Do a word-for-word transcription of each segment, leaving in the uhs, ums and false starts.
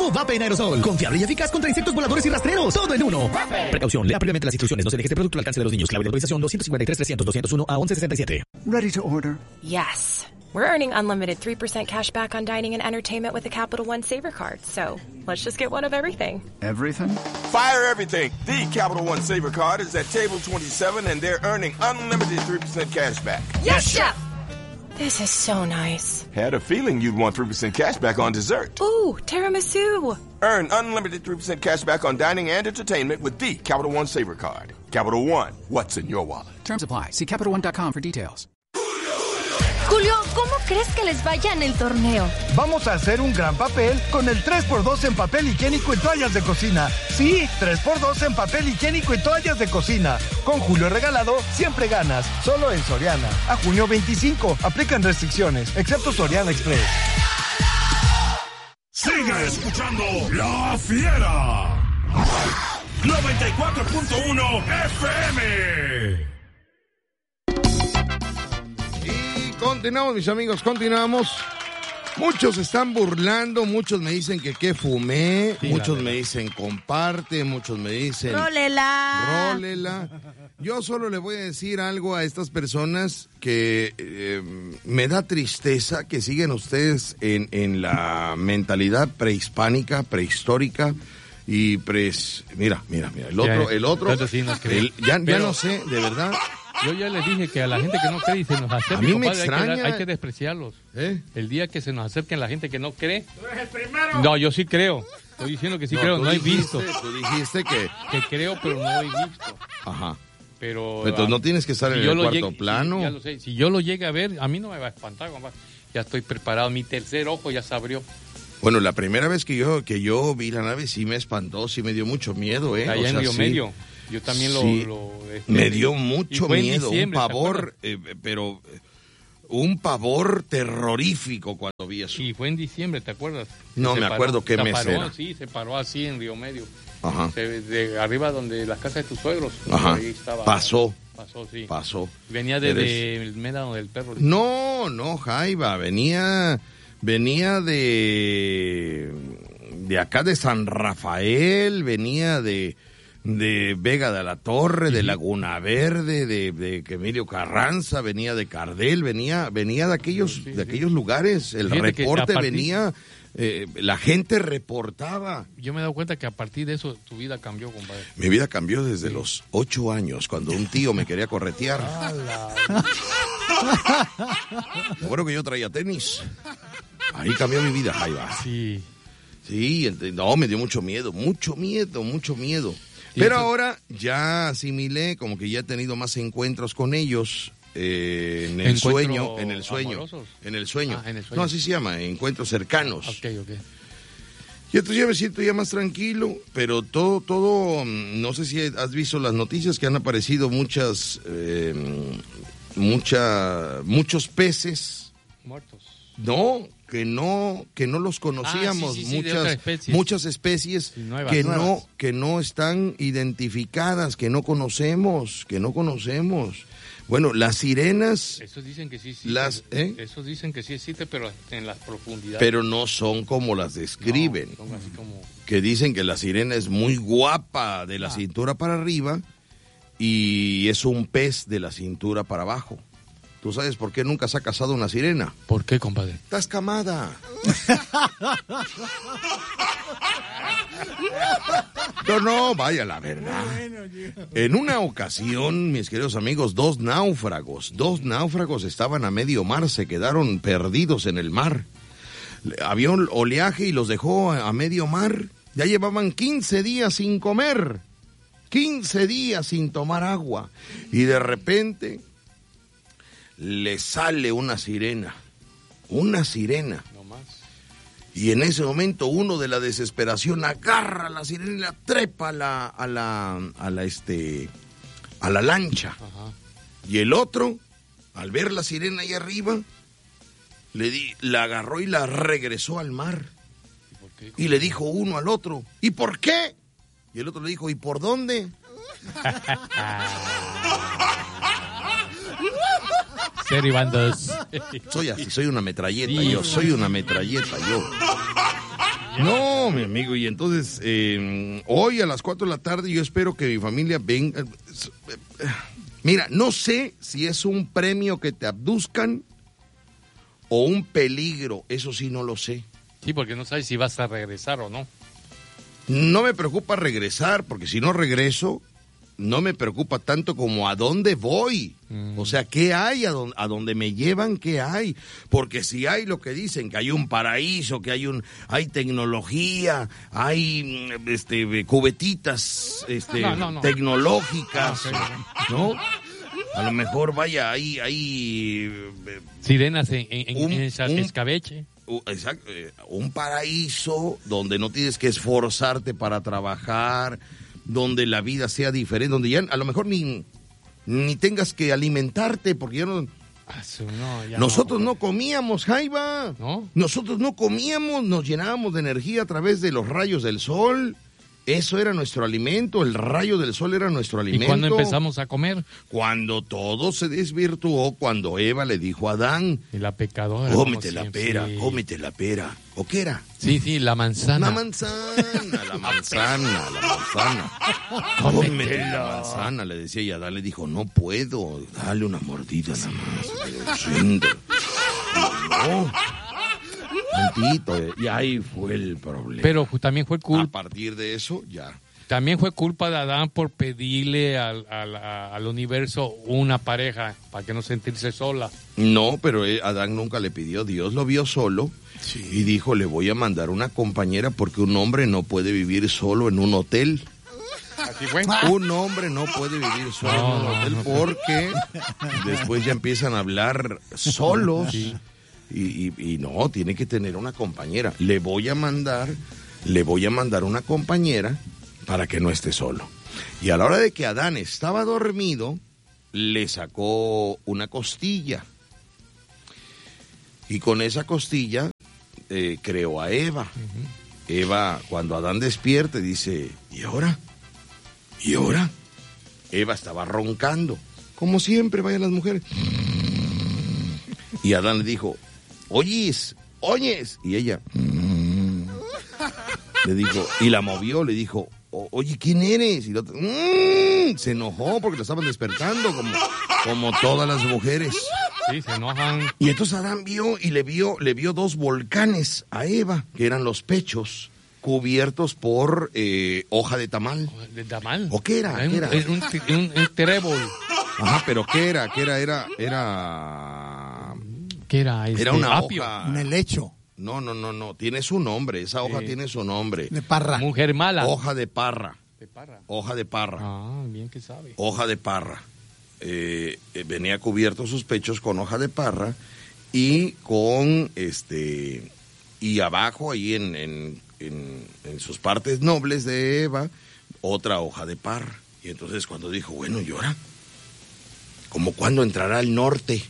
Nuevo Vape en aerosol. Confiable y eficaz contra insectos voladores y rastreros. Todo en uno. Vape. Precaución. Lea previamente las instrucciones. No se deje este producto al alcance de los niños. Clave de autorización dos cinco tres, trescientos, doscientos uno a once sesenta y siete. Ready to order. Yes. We're earning unlimited three percent cash back on dining and entertainment with the Capital One Saver Card. So let's just get one of everything. Everything? Fire everything. The Capital One Saver Card is at table twenty-seven and they're earning unlimited three percent cash back. Yes, Chef! This is so nice. Had a feeling you'd want three percent cash back on dessert. Ooh, tiramisu. Earn unlimited three percent cash back on dining and entertainment with the Capital One Saver Card. Capital One, what's in your wallet? Terms apply. See Capital One dot com for details. Julio, ¿cómo crees que les vaya en el torneo? Vamos a hacer un gran papel con el tres por dos en papel higiénico y toallas de cocina. Sí, tres por dos en papel higiénico y toallas de cocina. Con Julio Regalado, siempre ganas. Solo en Soriana. A junio veinticinco. Aplican restricciones, excepto Soriana Express. Sigue escuchando La Fiera. noventa y cuatro punto uno F M. Continuamos, mis amigos, continuamos. Muchos están burlando, muchos me dicen que qué fumé, sí, muchos me dicen comparte, muchos me dicen rólela. rólela. Yo solo le voy a decir algo a estas personas que eh, me da tristeza que siguen ustedes en, en la mentalidad prehispánica, prehistórica y pres... Mira, mira, mira, el otro, el otro, sí el, ya, ya no sé, de verdad... Yo ya les dije que a la gente que no cree y se nos acerque, a mí me compadre, extraña. Hay, que, hay que despreciarlos. ¿Eh? El día que se nos acerquen la gente que no cree. ¡Tú eres el primero! No, yo sí creo. Estoy diciendo que sí no, creo, no he dijiste, visto. Tú dijiste que... Que creo, pero no he visto. Ajá. Pero... Entonces no tienes que estar si en yo el lo cuarto llegue, plano. Si, ya lo sé. Si yo lo llegue a ver, a mí no me va a espantar, compadre. Ya estoy preparado. Mi tercer ojo ya se abrió. Bueno, la primera vez que yo que yo vi la nave sí me espantó, sí me dio mucho miedo, ¿eh? Allá o sea, en Río sí. Medio. Yo también lo... Sí, lo este, me dio mucho miedo, un pavor, eh, pero un pavor terrorífico cuando vi eso. Y fue en diciembre, ¿te acuerdas? No se me paró, acuerdo qué mes paró, era. Sí, se paró así en Río Medio. Ajá. Se, de arriba donde las casas de tus suegros. Ajá. Ahí estaba, pasó. Pasó, sí. Pasó. Venía desde Eres... el médano del perro. No, no, Jaiba, venía, venía de, de acá de San Rafael, venía de... de Vega de la Torre, de Laguna Verde, de, de Emilio Carranza, venía de Cardel, venía venía de aquellos sí, sí, de aquellos sí. lugares, el Fíjate reporte partir, venía, eh, la gente reportaba. Yo me he dado cuenta que a partir de eso tu vida cambió, compadre. Mi vida cambió desde sí. los ocho años, cuando un tío me quería corretear. Bueno que yo traía tenis. Ahí cambió mi vida, Jaiba. Sí. Sí, no, me dio mucho miedo, mucho miedo, mucho miedo. Pero ahora ya asimilé, como que ya he tenido más encuentros con ellos eh, en el sueño, en el sueño, amorosos. en el sueño. Ah, en el sueño. No, así se llama, encuentros cercanos. Ok, ok. Y entonces ya me siento ya más tranquilo, pero todo, todo, no sé si has visto las noticias que han aparecido muchas, eh, mucha, muchos peces. Muertos. No, que no, que no los conocíamos, ah, sí, sí, sí, muchas, especies. muchas especies sí, nuevas, que nuevas. no, que no están identificadas, que no conocemos, que no conocemos. Bueno, las sirenas. Esos dicen que sí existe. Las, ¿eh? Esos dicen que sí existe, pero en las profundidades. Pero no son como las describen. No, son así como... Que dicen que la sirena es muy guapa de la ah. cintura para arriba y es un pez de la cintura para abajo. ¿Tú sabes por qué nunca se ha casado una sirena? ¿Por qué, compadre? Estás camada. No, no, vaya la verdad. En una ocasión, mis queridos amigos, dos náufragos, dos náufragos estaban a medio mar, se quedaron perdidos en el mar. Había un oleaje y los dejó a medio mar. Ya llevaban quince días sin comer, quince días sin tomar agua. Y de repente le sale una sirena, una sirena. No más. Y en ese momento uno de la desesperación agarra a la sirena y la trepa a la, a la, a la, este, a la lancha. Ajá. Y el otro, al ver la sirena ahí arriba, le di, la agarró y la regresó al mar. ¿Y por qué? Y le dijo uno al otro, ¿y por qué? Y el otro le dijo, ¿y por dónde? Serio, bandos. Soy así, soy una metralleta, sí, yo soy una metralleta, yo. No, mi amigo, y entonces eh, hoy a las cuatro de la tarde yo espero que mi familia venga. Mira, no sé si es un premio que te abduzcan o un peligro, eso sí no lo sé. Sí, porque no sabes si vas a regresar o no. No me preocupa regresar, porque si no regreso, no me preocupa tanto como a dónde voy. Mm. O sea, ¿qué hay? ¿A dónde, a dónde me llevan? ¿Qué hay? Porque si hay lo que dicen, que hay un paraíso, que hay un hay tecnología, hay este cubetitas este, no, no, no. tecnológicas, okay. ¿no? A lo mejor, vaya, hay... hay sirenas en, en, un, en esa un, escabeche. Un, exacto, un paraíso donde no tienes que esforzarte para trabajar, donde la vida sea diferente, donde ya a lo mejor ni, ni tengas que alimentarte, porque ya no... No, ya nosotros no. no comíamos, Jaiba. ¿No? Nosotros no comíamos, nos llenábamos de energía a través de los rayos del sol. Eso era nuestro alimento, el rayo del sol era nuestro alimento. ¿Y cuándo empezamos a comer? Cuando todo se desvirtuó, cuando Eva le dijo a Adán. Y la pecadora. Cómete la pera, sí. cómete la pera. ¿O qué era? Sí, sí, la manzana. La manzana, la manzana, la manzana. Cómete la manzana, le decía, y Adán le dijo, no puedo, dale una mordida nada más. No. Tantito, y ahí fue el problema. Pero también fue culpa. A partir de eso, ya. También fue culpa de Adán por pedirle al, al, al universo una pareja para que no sentirse sola. No, pero Adán nunca le pidió. Dios lo vio solo sí. y dijo, le voy a mandar una compañera porque un hombre no puede vivir solo en un hotel. ¿Así fue? Un hombre no puede vivir solo no, en un hotel no, porque después ya empiezan a hablar solos. Sí. Y, y, y no, tiene que tener una compañera. Le voy a mandar, le voy a mandar una compañera para que no esté solo. Y a la hora de que Adán estaba dormido, le sacó una costilla. Y con esa costilla eh, creó a Eva. Uh-huh. Eva, cuando Adán despierte, dice, ¿y ahora? ¿Y ahora? Eva estaba roncando, como siempre, vayan las mujeres. Y Adán le dijo, oyes, oyes. Y ella mm, le dijo, y la movió, le dijo, oye, ¿quién eres? Y el otro, mmm, se enojó porque lo estaban despertando, como, como todas las mujeres. Sí, se enojan. Y entonces Adán vio y le vio, le vio dos volcanes a Eva, que eran los pechos cubiertos por eh, hoja de tamal. ¿De tamal? ¿O qué era? Un, ¿Qué era? Un, un, un trébol. Ajá, pero ¿qué era? ¿Qué era? Era... era... ¿Qué era? Este, era una apio. hoja. Un helecho. No, no, no, no. Tiene su nombre. Esa hoja sí. tiene su nombre. De parra. Mujer mala. Hoja de parra. De parra. Hoja de parra. Ah, bien que sabe. Hoja de parra. Eh, eh, venía cubierto sus pechos con hoja de parra y con este y abajo ahí en, en, en, en sus partes nobles de Eva otra hoja de parra. Y entonces cuando dijo, bueno, llora. ¿Como cuándo entrará el norte?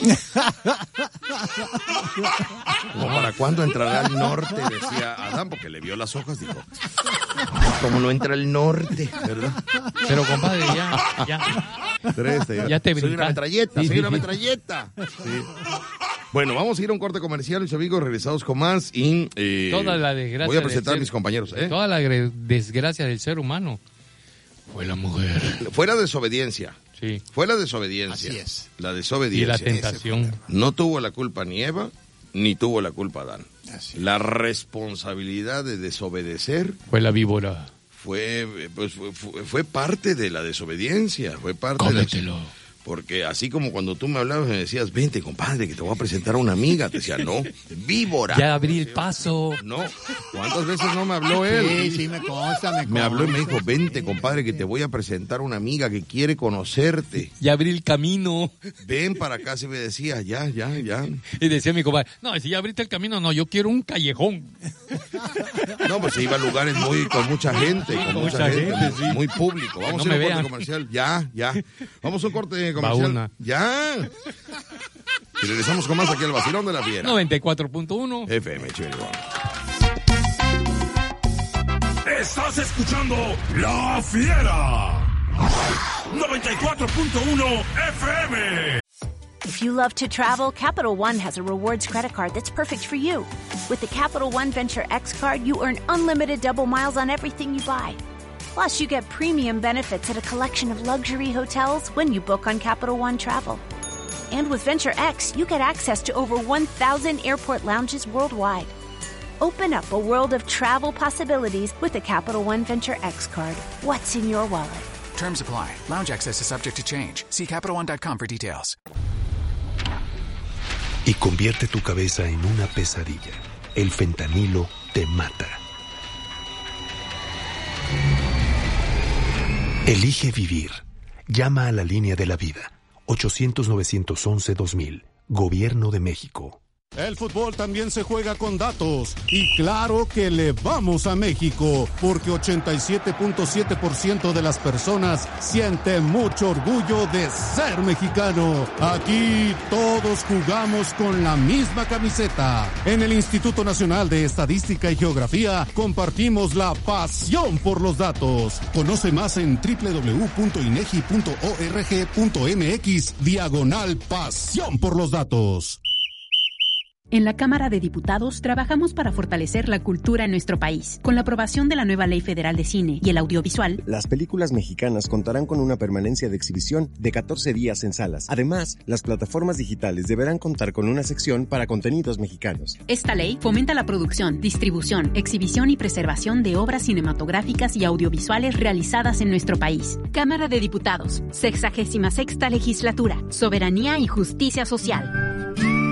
¿Como para cuándo entrará el norte? Decía Adán, porque le vio las hojas, dijo, ¿cómo no entra el norte? ¿Verdad? Pero, compadre, ya, ya. Tres, ya. ya te soy una metralleta, sí, soy sí, una sí. metralleta. Sí. Bueno, vamos a ir a un corte comercial, mis amigos, regresados con más y eh, toda la desgracia voy a presentar a ser, mis compañeros. ¿eh? Toda la desgracia del ser humano fue la mujer. Fue la desobediencia. Sí. Fue la desobediencia. Así es. La desobediencia. Y la tentación. No tuvo la culpa ni Eva, ni tuvo la culpa Adán. Así es. La responsabilidad de desobedecer fue la víbora. Fue, pues, fue, fue, fue parte de la desobediencia. Fue parte Cómetelo. de la... Porque así como cuando tú me hablabas y me decías, vente, compadre, que te voy a presentar a una amiga, te decía, no, víbora. Ya abrí el paso. No, ¿cuántas veces no me habló él? Sí, sí, me consta, me consta. Me habló y me dijo, vente, compadre, que te voy a presentar a una amiga que quiere conocerte. Ya abrí el camino. Ven para acá, se me decía, ya, ya, ya. Y decía mi compadre, no, si ya abriste el camino, no, yo quiero un callejón. No, pues se iba a lugares muy, con mucha gente, con, con mucha, mucha gente, gente muy, sí. muy público. Vamos no a ir a un corte comercial, ya, ya. Vamos a un corte comercial. Ya. Y regresamos con más aquí al Vacilón de la Fiera. noventa y cuatro punto uno F M, chévere. Estás escuchando La Fiera. noventa y cuatro punto uno F M. If you love to travel, Capital One has a rewards credit card that's perfect for you. With the Capital One Venture X card, you earn unlimited double miles on everything you buy. Plus, you get premium benefits at a collection of luxury hotels when you book on Capital One Travel. And with Venture X, you get access to over one thousand airport lounges worldwide. Open up a world of travel possibilities with the Capital One Venture X card. What's in your wallet? Terms apply. Lounge access is subject to change. See Capital One dot com for details. Y convierte tu cabeza en una pesadilla. El fentanilo te mata. Elige vivir. Llama a la línea de la vida. ochocientos, novecientos once, dos mil. Gobierno de México. El fútbol también se juega con datos. Y claro que le vamos a México, porque ochenta y siete punto siete por ciento de las personas sienten mucho orgullo de ser mexicano. Aquí todos jugamos con la misma camiseta. En el Instituto Nacional de Estadística y Geografía compartimos la pasión por los datos. Conoce más en doble u doble u doble u punto inegi punto org punto mx diagonal pasión por los datos. En la Cámara de Diputados trabajamos para fortalecer la cultura en nuestro país. Con la aprobación de la nueva Ley Federal de Cine y el Audiovisual, las películas mexicanas contarán con una permanencia de exhibición de catorce días en salas. Además, las plataformas digitales deberán contar con una sección para contenidos mexicanos. Esta ley fomenta la producción, distribución, exhibición y preservación de obras cinematográficas y audiovisuales realizadas en nuestro país. Cámara de Diputados, sexagésima sexta legislatura, soberanía y justicia social.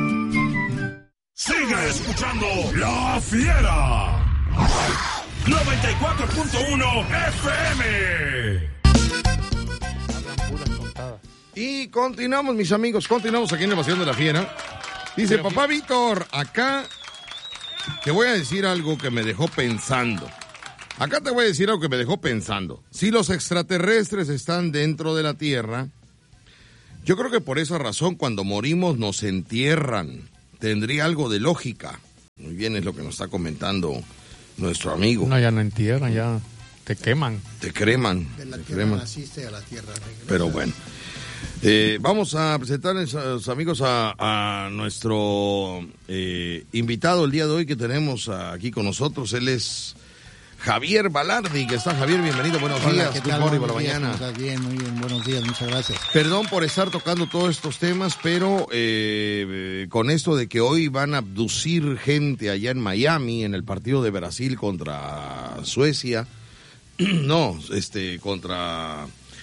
Sigue escuchando La Fiera. noventa y cuatro punto uno F M. Y continuamos, mis amigos, continuamos aquí en el Vacilón de la Fiera. Dice, papá Víctor, acá te voy a decir algo que me dejó pensando. Acá te voy a decir algo que me dejó pensando. Si los extraterrestres están dentro de la Tierra, yo creo que por esa razón cuando morimos nos entierran. Tendría algo de lógica. Muy bien, es lo que nos está comentando nuestro amigo. No, ya no entierran, ya te queman. Te creman. De la te tierra creman. naciste, a la tierra regresas. Pero bueno. Eh, vamos a presentarles a los amigos a, a nuestro eh, invitado el día de hoy que tenemos aquí con nosotros. Él es Javier Balardi, que está. Javier, bienvenido, buenos Hola, días. ¿qué Good tal? morning Buenos por la días, mañana. ¿cómo estás? Bien, muy bien, buenos días, muchas gracias. Perdón por estar tocando todos estos temas, pero eh, eh, con esto de que hoy van a abducir gente allá en Miami, en el partido de Brasil contra Suecia, no, este, contra,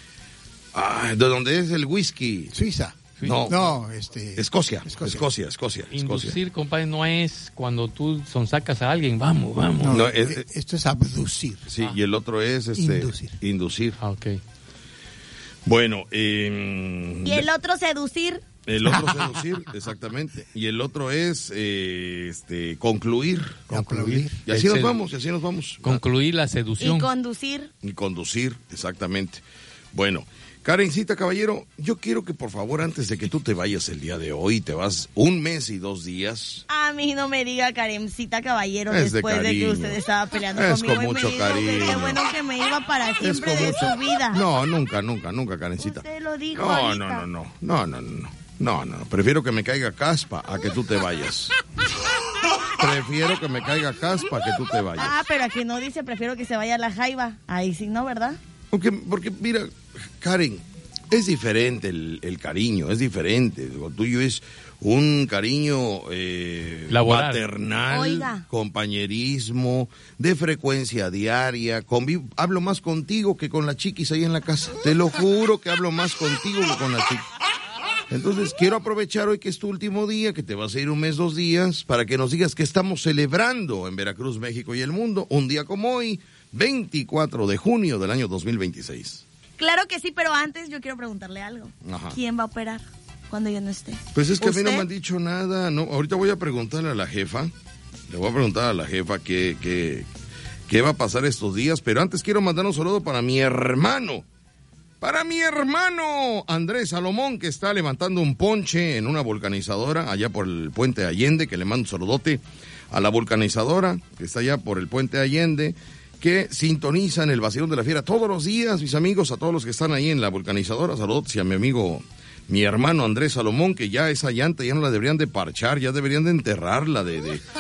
ah, de donde es el whisky. Suiza. No, no, este... Escocia, Escocia, Escocia, Escocia. Inducir, Escocia. compadre, no es cuando tú sonsacas a alguien, vamos, vamos. No, No, es- esto es abducir. Sí, Ah. y el otro es este, Inducir. inducir. Ah, ok. Bueno, eh, Y el otro seducir. el otro seducir, exactamente. Y el otro es eh, este, concluir. Concluir. Y así El nos sedu- vamos, y así nos vamos. Concluir la Y seducción. conducir. Y conducir, exactamente. Bueno, Karencita, caballero, yo quiero que por favor, antes de que tú te vayas el día de hoy, te vas un mes y dos días. A mí no me diga Karencita Caballero Es de después de, que cariño. usted estaba peleando Es conmigo. con y me mucho dijo que cariño. qué bueno que me iba para Es siempre con de mucho- su vida. No, nunca, nunca, nunca, Karencita. Usted lo dijo No, ahorita. no, no, no, no, no, no, no, no, prefiero que me caiga caspa a que tú te vayas. Prefiero que me caiga caspa a que tú te vayas. Ah, pero aquí no dice, prefiero que se vaya a la jaiba. Ahí sí, ¿no, verdad? Porque, porque mira, Karen, es diferente el, el cariño, es diferente. Lo tuyo es un cariño eh, Laboral. maternal, Oiga. compañerismo, de frecuencia diaria. Convivo, hablo más contigo que con la chiquis ahí en la casa. Te lo juro que hablo más contigo que con la chiquis. Entonces, quiero aprovechar hoy que es tu último día, que te vas a ir un mes, dos días, para que nos digas que estamos celebrando en Veracruz, México y el mundo, un día como hoy, veinticuatro de junio del año dos mil veintiséis. Claro que sí, pero antes yo quiero preguntarle algo. Ajá. ¿Quién va a operar cuando yo no esté? Pues es que a mí no ¿Usted? me han dicho nada, no. Ahorita voy a preguntarle a la jefa, le voy a preguntar a la jefa qué, qué, qué va a pasar estos días, pero antes quiero mandar un saludo para mi hermano. Para mi hermano Andrés Salomón, que está levantando un ponche en una vulcanizadora allá por el puente Allende, que le mando un saludote a la vulcanizadora que está allá por el puente Allende, que sintonizan el Vacilón de la Fiera todos los días, mis amigos, a todos los que están ahí en la vulcanizadora. Saludos y a mi amigo, mi hermano Andrés Salomón, que ya esa llanta ya no la deberían de parchar, ya deberían de enterrarla, de, de,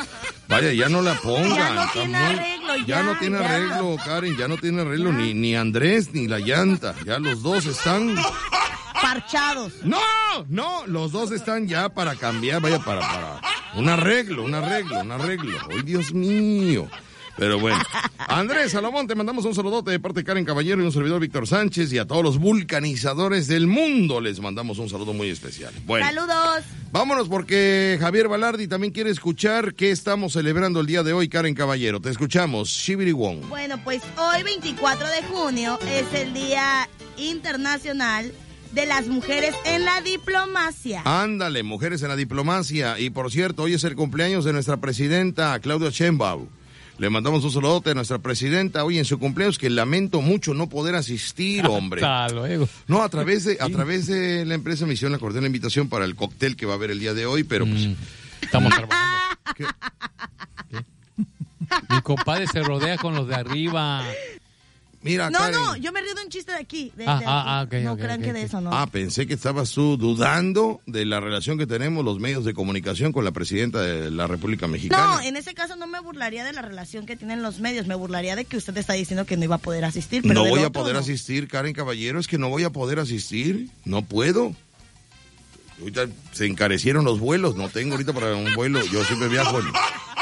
Vaya, ya no la pongan. Ya no está tiene muy- arreglo, Ya ya, no tiene ya. arreglo, Karen, ya no tiene arreglo ni, ni Andrés ni la llanta. Ya los dos están... Parchados. No, no, los dos están ya para cambiar, vaya, para, para un arreglo, un arreglo, un arreglo. ¡Ay, Dios mío! Pero bueno, Andrés Salomón, te mandamos un saludote de parte de Karen Caballero y un servidor Víctor Sánchez, y a todos los vulcanizadores del mundo les mandamos un saludo muy especial. Bueno, Saludos. vámonos porque Javier Balardi también quiere escuchar qué estamos celebrando el día de hoy, Karen Caballero. Te escuchamos, Shibiri Wong. Bueno, pues hoy veinticuatro de junio es el Día Internacional de las Mujeres en la Diplomacia. Ándale, mujeres en la diplomacia. Y por cierto, hoy es el cumpleaños de nuestra presidenta, Claudia Sheinbaum. Le mandamos un saludote a nuestra presidenta hoy en su cumpleaños, que lamento mucho no poder asistir, hombre. Hasta luego. No, a través de a través de la empresa Misión le acordé la invitación para el cóctel que va a haber el día de hoy, pero pues... Mm, estamos trabajando. ¿Qué? ¿Qué? Mi compadre se rodea con los de arriba. Mira, No, Karen. no, yo me río de un chiste de aquí. De, Ah, de ah, aquí. ah, ok, no ok, crean ok, que de ok. eso no. Ah, pensé que estabas tú dudando de la relación que tenemos los medios de comunicación con la presidenta de la República Mexicana. No, en ese caso no me burlaría de la relación que tienen los medios, me burlaría de que usted está diciendo que no iba a poder asistir. Pero No del voy a otro, poder no. asistir, Karen Caballero, es que no voy a poder asistir, no puedo. Ahorita se encarecieron los vuelos, no tengo ahorita para un vuelo, yo siempre viajo en...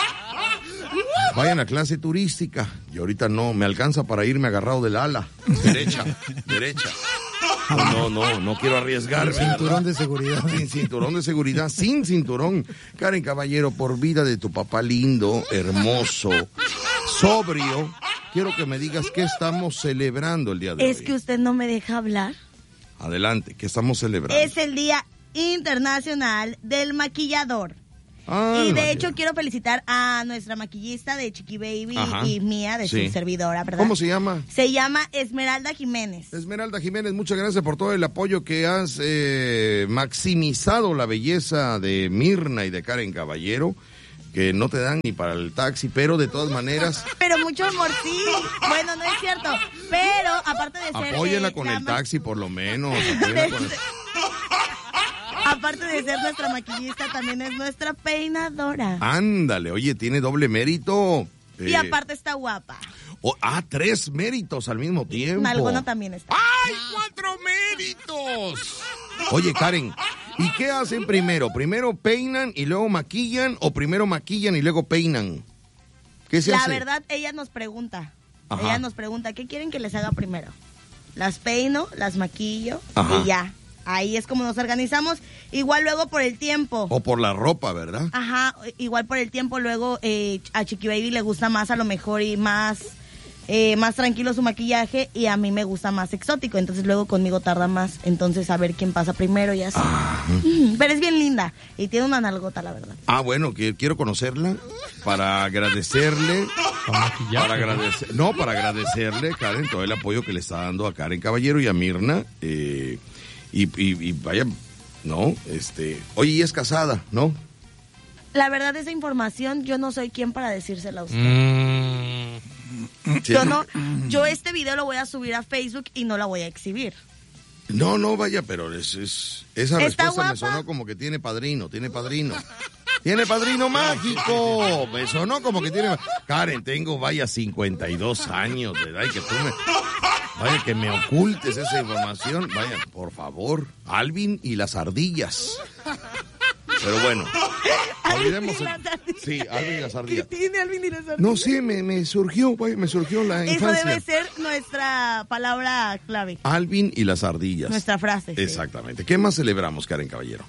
Vayan a clase turística, y ahorita no, me alcanza para irme agarrado del ala, derecha, derecha. No, no, no, no quiero arriesgarme. Sin cinturón ¿verdad? de seguridad. Sin cinturón de seguridad, sin cinturón. Karen Caballero, por vida de tu papá lindo, hermoso, sobrio, quiero que me digas qué estamos celebrando el día de Es hoy. que usted no me deja hablar. Adelante, ¿qué estamos celebrando? Es el Día Internacional del Maquillador. Ah, y de vaya. hecho quiero felicitar a nuestra maquillista de Chiqui Baby Ajá. y mía, de Sí. su servidora, ¿verdad? ¿Cómo se llama? Se llama Esmeralda Jiménez. Esmeralda Jiménez, muchas gracias por todo el apoyo que has eh, maximizado la belleza de Mirna y de Karen Caballero, que no te dan ni para el taxi, pero de todas maneras, Pero mucho amor, sí. Bueno, no es cierto. Pero aparte de ser... apóyenla eh, con la el ma- taxi por lo menos. apóyenla con el- Aparte de ser nuestra maquillista, también es nuestra peinadora. Ándale, oye, tiene doble mérito. Y Eh, aparte está guapa. oh, ah, tres méritos al mismo tiempo. Nalgona también está. ¡Ay, cuatro méritos! Oye, Karen, ¿y qué hacen primero? ¿Primero peinan y luego maquillan o primero maquillan y luego peinan? ¿Qué se La hace? verdad, ella nos pregunta. Ajá. Ella nos pregunta, ¿qué quieren que les haga primero? Las peino, las maquillo Ajá. y ya. Ahí es como nos organizamos. Igual luego por el tiempo. O por la ropa, ¿verdad? Ajá, igual por el tiempo luego eh, a Chiqui Baby le gusta más a lo mejor y más eh, más tranquilo su maquillaje, y a mí me gusta más exótico, entonces luego conmigo tarda más, entonces a ver quién pasa primero y así. Mm, pero es bien linda y tiene una nalgota, la verdad. Ah, bueno, que quiero conocerla para agradecerle, para agradecer, no, para agradecerle, Karen, todo el apoyo que le está dando a Karen Caballero y a Mirna, eh, y, y, y vaya, no, este, oye, y es casada, ¿no? La verdad, esa información yo no soy quien para decírsela a usted. Mm. Sí. Yo no, yo este video lo voy a subir a Facebook y no la voy a exhibir. No, no, vaya, pero es, es- esa ¿Está respuesta guapa? me sonó como que tiene padrino, tiene padrino. Tiene padrino mágico. Me sonó como que tiene... Karen, tengo, vaya, cincuenta y dos años de edad y que tú me... Vaya, que me ocultes esa información. Vaya, por favor. Alvin y las ardillas. Pero bueno, olvidemos... el- Sí, Alvin y las ardillas. ¿Qué tiene Alvin y las ardillas? No sé, me, me surgió, vaya, me surgió la Eso infancia. debe ser nuestra palabra clave. Alvin y las ardillas. Nuestra frase, sí. Exactamente. ¿Qué más celebramos, Karen Caballero?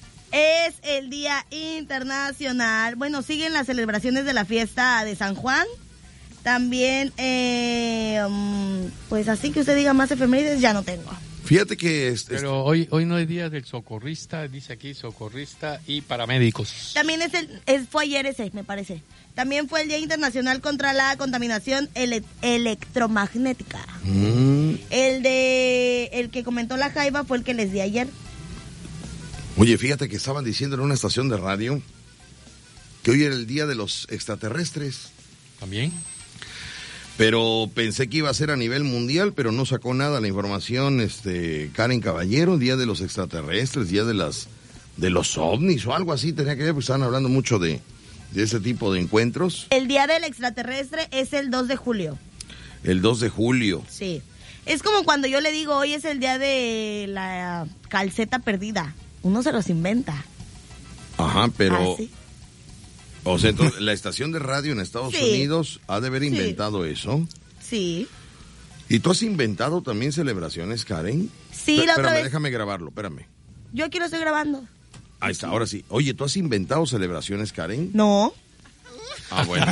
Es el Día Internacional. Bueno, siguen las celebraciones de la fiesta de San Juan. También, eh, um, pues así que usted diga más efemérides, ya no tengo. Fíjate que... Este, Pero hoy, hoy no es día del socorrista, dice aquí socorrista y paramédicos. También es el, es, fue ayer ese, me parece. También fue el Día Internacional contra la Contaminación ele- Electromagnética. Mm. El de, el que comentó la Jaiba fue el que les di ayer. Oye, fíjate que estaban diciendo en una estación de radio que hoy era el día de los extraterrestres. ¿También? Pero pensé que iba a ser a nivel mundial, pero no sacó nada la información, este, Karen Caballero, día de los extraterrestres, día de las, de los ovnis o algo así tenía que ver, porque estaban hablando mucho de, de ese tipo de encuentros? El Día del Extraterrestre es el dos de julio. El dos de julio. Sí. Es como cuando yo le digo, hoy es el día de la calceta perdida. Uno se los inventa. Ajá, pero... ¿Ah, sí? O sea, entonces, la estación de radio en Estados Sí. Unidos ha de haber inventado Sí. eso. Sí. ¿Y tú has inventado también celebraciones, Karen? Sí, Pe- la otra espérame, vez. déjame grabarlo, espérame. Yo aquí lo estoy grabando. Ahí está, ahora sí. Oye, ¿tú has inventado celebraciones, Karen? No. Ah, bueno.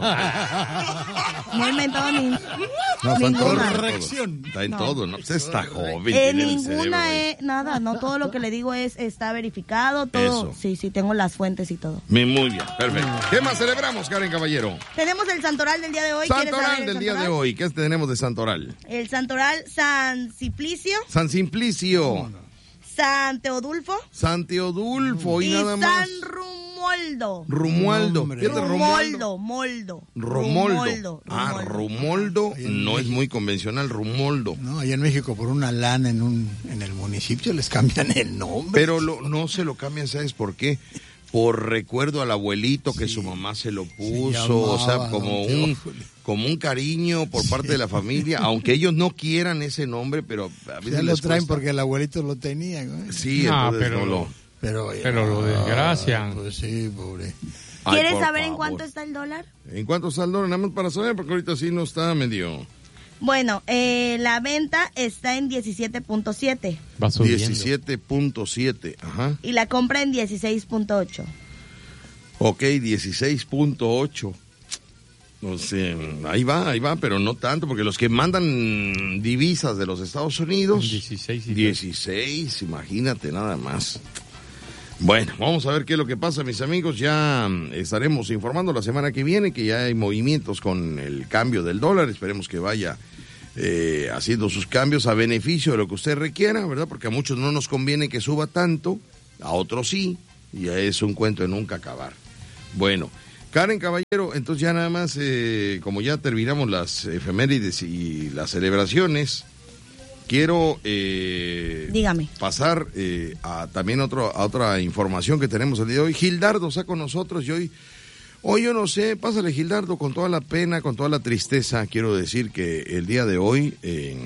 No he inventado ni, No, está en todo, ninguna. corrección. Está en No. todo, ¿no? Usted está joven. Eh, tiene el cerebro ninguna, ahí. eh, nada, no todo lo que le digo es está verificado, todo. Eso. Sí, sí, tengo las fuentes y todo. Mi muy bien, perfecto. ¿Qué más celebramos, Karen Caballero? Tenemos el santoral del día de hoy. ¿Quieres Santoral saber el del día de santoral? hoy. ¿Qué tenemos de Santoral? El santoral San Simplicio, San Simplicio, San Teodulfo San Teodulfo y, y nada más. San Romualdo. Romualdo. ¿Qué es de Romualdo? Romoldo, Moldo. Romoldo. Romoldo, Ah, Romoldo. Romoldo no es muy convencional, Romoldo. No, allá en México por una lana en un en el municipio les cambian el nombre. Pero lo- no se lo cambian, ¿sabes por qué? Por recuerdo al abuelito que su mamá se lo puso, o sea, llamaba como Don un, como un cariño por parte de la familia, aunque ellos no quieran ese nombre, pero a veces Ya lo les traen cuesta. porque el abuelito lo tenía, güey. Sí, No, entonces pero no lo- lo... Pero, Pero lo desgracian. Pues sí, pobre. Ay, ¿Quieres por saber en favor. cuánto está el dólar? ¿En cuánto está el dólar? Nada más para saber, porque ahorita sí no está medio... Bueno, eh, la venta está en diecisiete punto siete Va subiendo. diecisiete punto siete, ajá. y la compra en dieciséis punto ocho. Ok, dieciséis punto ocho. O sea, ahí va, ahí va, pero no tanto, porque los que mandan divisas de los Estados Unidos... dieciséis. dieciséis, imagínate nada más. Bueno, vamos a ver qué es lo que pasa, mis amigos. Ya mm, estaremos informando la semana que viene que ya hay movimientos con el cambio del dólar. Esperemos que vaya eh, haciendo sus cambios a beneficio de lo que usted requiera, ¿verdad? Porque a muchos no nos conviene que suba tanto, a otros sí, y ya es un cuento de nunca acabar. Bueno, Karen Caballero, entonces ya nada más, eh, como ya terminamos las efemérides y las celebraciones, quiero eh, Dígame. pasar eh, a también otro, a otra información que tenemos el día de hoy. Gildardo está con nosotros y hoy, hoy yo no sé, pásale Gildardo, con toda la pena, con toda la tristeza, quiero decir que el día de hoy eh,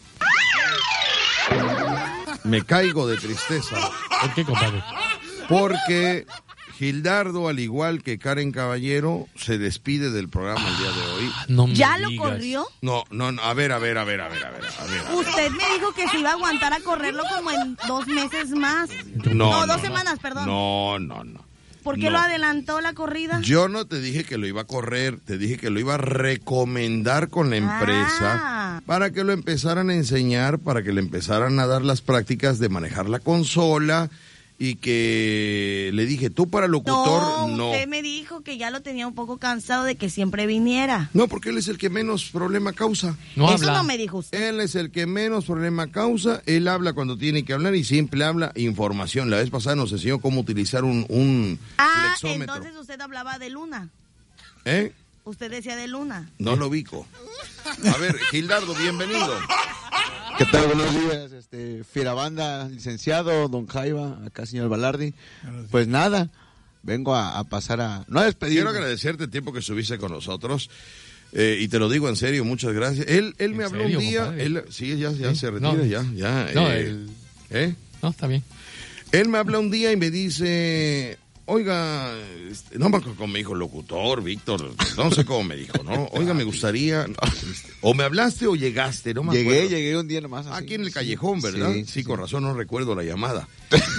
me caigo de tristeza. ¿Por qué, compadre? Porque Gildardo, al igual que Karen Caballero, se despide del programa el día de hoy. No me ¿Ya lo digas. corrió? No, no, no, a ver, a ver, a ver, a ver, a ver, a ver. Usted me dijo que se iba a aguantar a correrlo como en dos meses más. No, No, no, dos no. semanas, perdón. No, no, no. ¿Por qué no. lo adelantó la corrida? Yo no te dije que lo iba a correr, te dije que lo iba a recomendar con la empresa Ah. para que lo empezaran a enseñar, para que le empezaran a dar las prácticas de manejar la consola y que le dije, tú para locutor, no. Usted me dijo que ya lo tenía un poco cansado de que siempre viniera. No, porque él es el que menos problema causa. No Eso habla. no me dijo usted. Él es el que menos problema causa, él habla cuando tiene que hablar y siempre habla información. La vez pasada nos enseñó cómo utilizar un, un Ah, flexómetro. entonces usted hablaba de Luna. ¿Eh? Usted decía de Luna. No lo ubico. A ver, Gildardo, bienvenido. ¿Qué tal? Buenos días, este, Firabanda, licenciado, don Jaiba, acá señor Balardi. Pues nada, vengo a, a pasar a... No a despedirme. Quiero agradecerte el tiempo que estuviste con nosotros. Eh, y te lo digo en serio, muchas gracias. Él, él me ¿En habló serio, un día, compadre? él, sí, ya, ya Sí. se retira, No. ya, ya. No, eh, el- ¿eh? No, está bien. Él me habla un día y me dice, oiga, este, no me acuerdo cómo me dijo, locutor, Víctor, no sé cómo me dijo, ¿no? Oiga, me gustaría, o me hablaste o llegaste, no me Llegué, acuerdo. llegué un día nomás. así. Aquí en el callejón, ¿verdad? Sí, Sí, sí, con sí. razón, no recuerdo la llamada.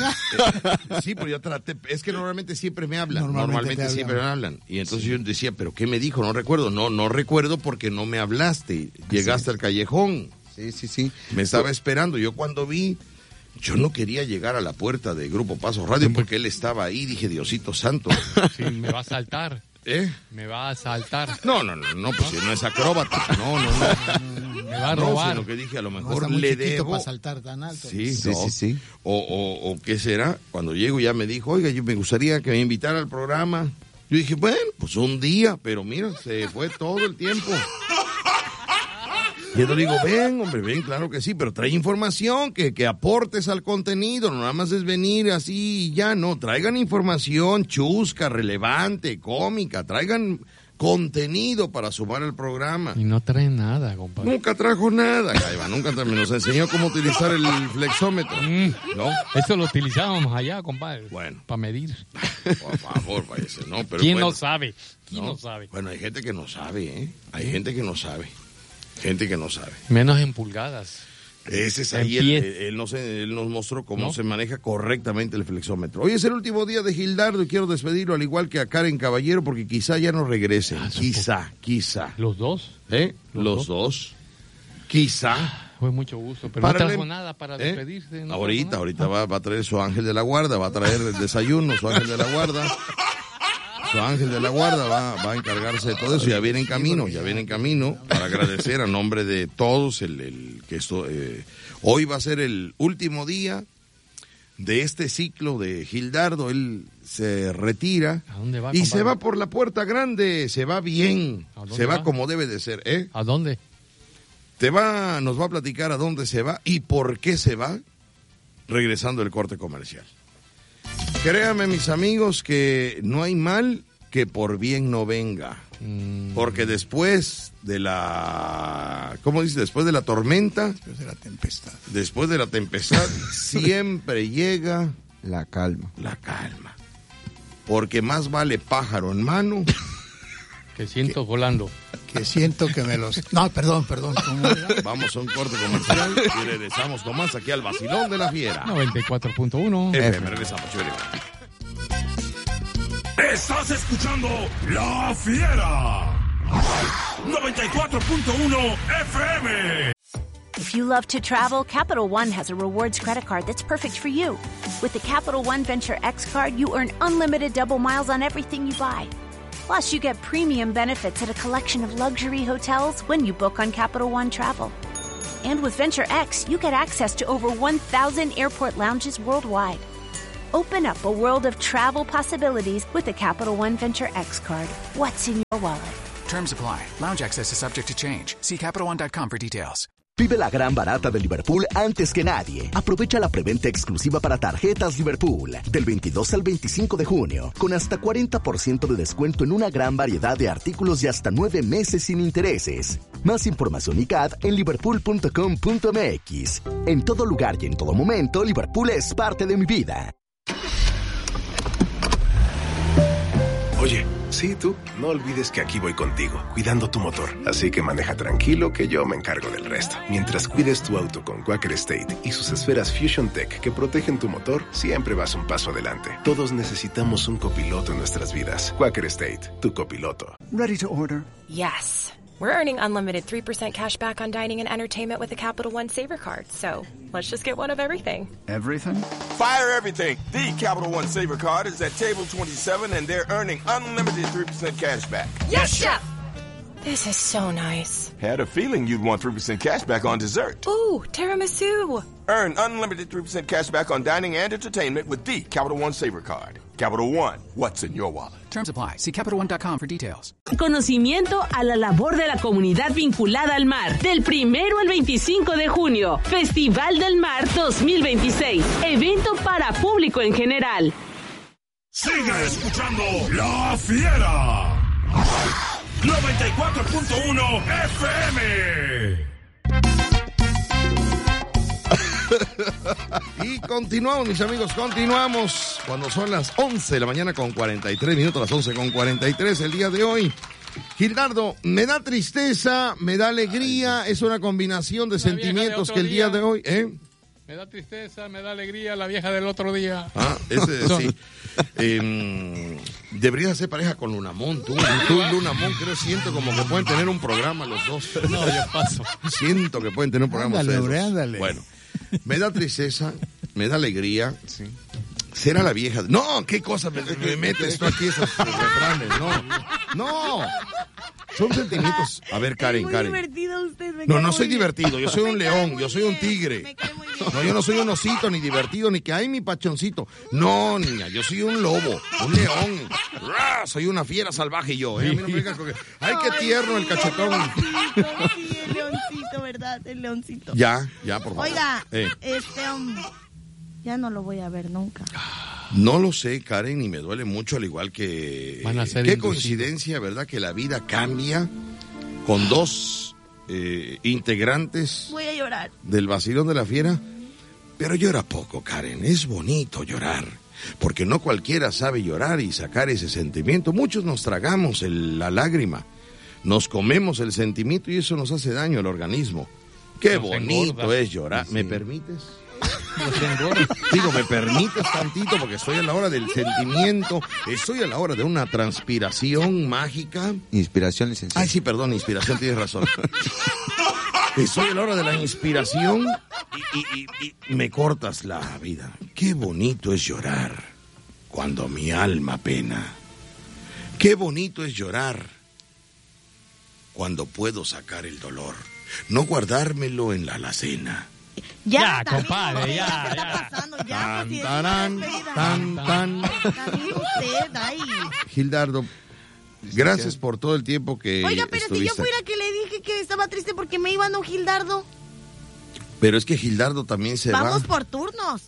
Sí, pero yo traté, es que normalmente siempre me hablan, Normalmente normalmente, te siempre me hablan. hablan. Y entonces yo decía, ¿pero qué me dijo? No recuerdo. No, no recuerdo porque no me hablaste. Llegaste al callejón. Sí, sí, sí. Me estaba esperando. Yo cuando vi, yo no quería llegar a la puerta de Grupo Paso Radio porque él estaba ahí. Dije, Diosito Santo. Sí, me va a saltar. ¿Eh? Me va a saltar. No, no, no, no, pues si no es acróbata. No, no, no. Me va a No, robar. sino que dije, a lo No mejor está muy le chiquito debo. para saltar tan alto. Sí, Sí, no. sí, sí. O, o, o qué será. Cuando llego ya me dijo, oiga, yo me gustaría que me invitara al programa. Yo dije, bueno, pues un día, pero mira, se fue todo el tiempo. Y yo le digo, ven, hombre, ven, claro que sí, pero trae información, que, que aportes al contenido, no nada más es venir así y ya, no, traigan información chusca, relevante, cómica, traigan contenido para sumar el programa. Y no trae nada, compadre. Nunca trajo nada, Jaiba, nunca tra- me nos enseñó cómo utilizar el flexómetro, Mm. ¿no? Eso lo utilizábamos allá, compadre. Bueno. Para medir. Por favor, váyase, ¿no? Pero ¿Quién bueno, no sabe? ¿Quién no, ¿no? sabe? Bueno, hay gente que no sabe, ¿eh? Hay gente que no sabe. Gente que no sabe. Menos en pulgadas. Ese es En ahí, él, pie. él, nos, él nos mostró cómo ¿No? se maneja correctamente el flexómetro. Hoy es el último día de Gildardo y quiero despedirlo al igual que a Karen Caballero porque quizá ya no regresen. Ah, quizá, quizá. ¿Los dos? ¿Eh? ¿Los Los, dos? dos. Quizá. Fue mucho gusto, pero Párale. no trajo nada para ¿Eh? despedirse. ¿no? Ahorita, ahorita va, va a traer su ángel de la guarda, va a traer el desayuno, su ángel de la guarda. Su ángel de la guarda va, va a encargarse de todo eso. Ya viene en camino, ya viene en camino para agradecer a nombre de todos el, el que esto eh, hoy va a ser el último día de este ciclo de Gildardo. Él se retira ¿A dónde va, y compadre? se va por la puerta grande, se va bien, ¿A dónde se va, va? como debe de ser, ¿eh? ¿A dónde? Te va, nos va a platicar a dónde se va y por qué se va, regresando el corte comercial. Créanme, mis amigos, que no hay mal que por bien no venga. Mm. Porque después de la... ¿Cómo dice? Después de la tormenta, Después de la tempestad. después de la tempestad, siempre llega La calma. la calma. Porque más vale pájaro en mano. Que siento volando. Que siento que me los... No, perdón, perdón. ¿cómo era? Vamos a un corte comercial y regresamos con más aquí al Vacilón de la Fiera. noventa y cuatro punto uno. F M, regresamos, chévere. Estás escuchando La Fiera. noventa y cuatro punto uno F M. If you love to travel, Capital One has a rewards credit card that's perfect for you. With the Capital One Venture X card, you earn unlimited double miles on everything you buy. Plus, you get premium benefits at a collection of luxury hotels when you book on Capital One Travel. And with Venture X, you get access to over one thousand airport lounges worldwide. Open up a world of travel possibilities with the Capital One Venture X card. What's in your wallet? Terms apply. Lounge access is subject to change. See Capital One dot com for details. Vive la gran barata de Liverpool antes que nadie. Aprovecha la preventa exclusiva para tarjetas Liverpool del veintidós al veinticinco de junio, con hasta cuarenta por ciento de descuento en una gran variedad de artículos y hasta nueve meses sin intereses. Más información y C A D en liverpool punto com punto m x. En todo lugar y en todo momento, Liverpool es parte de mi vida. Oye, sí, tú, no olvides que aquí voy contigo, cuidando tu motor. Así que maneja tranquilo que yo me encargo del resto. Mientras cuides tu auto con Quaker State y sus esferas Fusion Tech que protegen tu motor, siempre vas un paso adelante. Todos necesitamos un copiloto en nuestras vidas. Quaker State, tu copiloto. Ready to order? Yes. We're earning unlimited three percent cash back on dining and entertainment with the Capital One Saver Card. So let's just get one of everything. Everything? Fire everything. The Capital One Saver Card is at table twenty-seven, and they're earning unlimited three percent cash back. Yes, Chef! This is so nice. Had a feeling you'd want three percent cash back on dessert. Ooh, tiramisu. Earn unlimited three percent cash back on dining and entertainment with the Capital One Saver Card. Capital One, what's in your wallet? Terms apply. See Capital One dot com for details. Conocimiento a la labor de la comunidad vinculada al mar. Del primero al veinticinco de junio. Festival del Mar dos mil veintiséis. Evento para público en general. Sigue escuchando La Fiera. noventa y cuatro punto uno F M. Y continuamos, mis amigos, continuamos cuando son las once de la mañana con cuarenta y tres minutos, las once con cuarenta y tres el día de hoy. Gildardo, me da tristeza, me da alegría, es una combinación de La sentimientos vieja de que el día otro de hoy, ¿eh? Me da tristeza, me da alegría la vieja del otro día. Ah, ese sí. Eh, deberías hacer pareja con Lunamón, tú, tú y Lunamón, creo, siento como que pueden tener un programa los dos. No, yo paso. Siento que pueden tener un programa Ándale, ustedes hombre, dos. ándale. Bueno, me da tristeza, me da alegría. Sí. Será la vieja. No, qué cosa me, me metes tú aquí esos refranes. No, no. Son sentimientos. A ver, Karen, muy Karen. divertido usted, me No, cae no muy soy bien. divertido. Yo soy Me un cae león, muy yo soy un bien, tigre. me cae muy bien. No, yo no soy un osito, ni divertido, ni que hay mi pachoncito. No, niña, yo soy un lobo, un león. ¡Ra! Soy una fiera salvaje yo, ¿eh? A mí no me digas porque... ¡Ay, qué tierno el cachetón! Sí, el leoncito, leoncito, ¿verdad? El leoncito. Ya, ya, por favor. Oiga, eh. este, um, ya no lo voy a ver nunca. No lo sé, Karen, y me duele mucho, al igual que... Van a ser Qué inducidos. coincidencia, ¿verdad? Que la vida cambia con dos eh, integrantes Voy a llorar. del Vacilón de la Fiera. Pero llora poco, Karen. Es bonito llorar. Porque no cualquiera sabe llorar y sacar ese sentimiento. Muchos nos tragamos el, la lágrima. Nos comemos el sentimiento y eso nos hace daño al organismo. Qué Nos bonito engorda. es llorar. Sí. ¿Me permites? Digo, ¿me permites tantito? Porque estoy a la hora del sentimiento, estoy a la hora de una transpiración mágica. Inspiración, licenciado. Ay, sí, perdón, inspiración, tienes razón. Estoy a la hora de la inspiración y, y- y- y me cortas la vida. Qué bonito es llorar cuando mi alma pena. Qué bonito es llorar cuando puedo sacar el dolor, no guardármelo en la alacena. Ya, Ya, David, compadre, ya, ¿qué está ya. pasando? Ya, Tan, pues, si es tarán, una despedida. tan, tan. También usted, ay. Gildardo, gracias por todo el tiempo que Oiga, pero si yo estuviste. fuera que le dije que estaba triste porque me iban a un Gildardo. Pero es que Gildardo también se Vamos va. por turnos.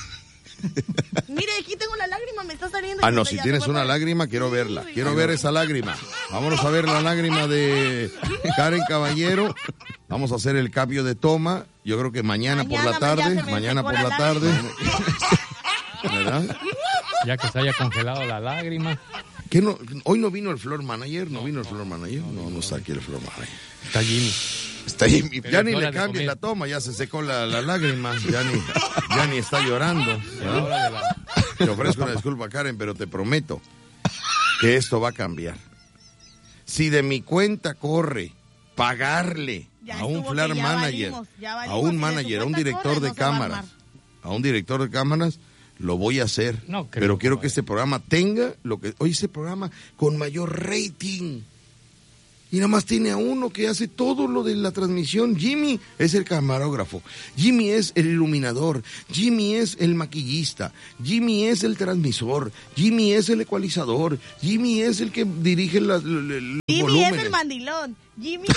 Mire, aquí tengo la lágrima, me está saliendo. Ah, y no, ya si se tienes fue una para- lágrima, quiero verla. Sí, Quiero sí. ver esa lágrima. Vámonos a ver la lágrima de Karen Caballero. Vamos a hacer el cambio de toma. Yo creo que mañana, por Mañana, la tarde. ya se me Mañana secó por la la tarde. lágrima. ¿Verdad? Ya que se haya congelado la lágrima. ¿Qué no, hoy no vino el floor manager, no vino el floor manager. No, no está aquí el floor manager. Está Jimmy. Está ahí. Pero Ya es ni hora le de cambies comer. la toma, ya se secó la, la lágrima. Ya ni, ya ni está llorando. Es la hora de la- Te ofrezco una disculpa, Karen, pero te prometo que esto va a cambiar. Si de mi cuenta corre pagarle Ya a un estuvo flare que ya manager, valimos, ya a valimos, un si de manager, su a un cuenta director corre, de no se va a cámaras, armar. a un director de cámaras, lo voy a hacer. No creo, pero quiero compadre. que este programa tenga lo que hoy este programa con mayor rating. Y nada más tiene a uno que hace todo lo de la transmisión. Jimmy es el camarógrafo, Jimmy es el iluminador, Jimmy es el maquillista, Jimmy es el transmisor, Jimmy es el ecualizador, Jimmy es el que dirige la- la- la- los Jimmy volúmenes. es el mandilón. Jimmy.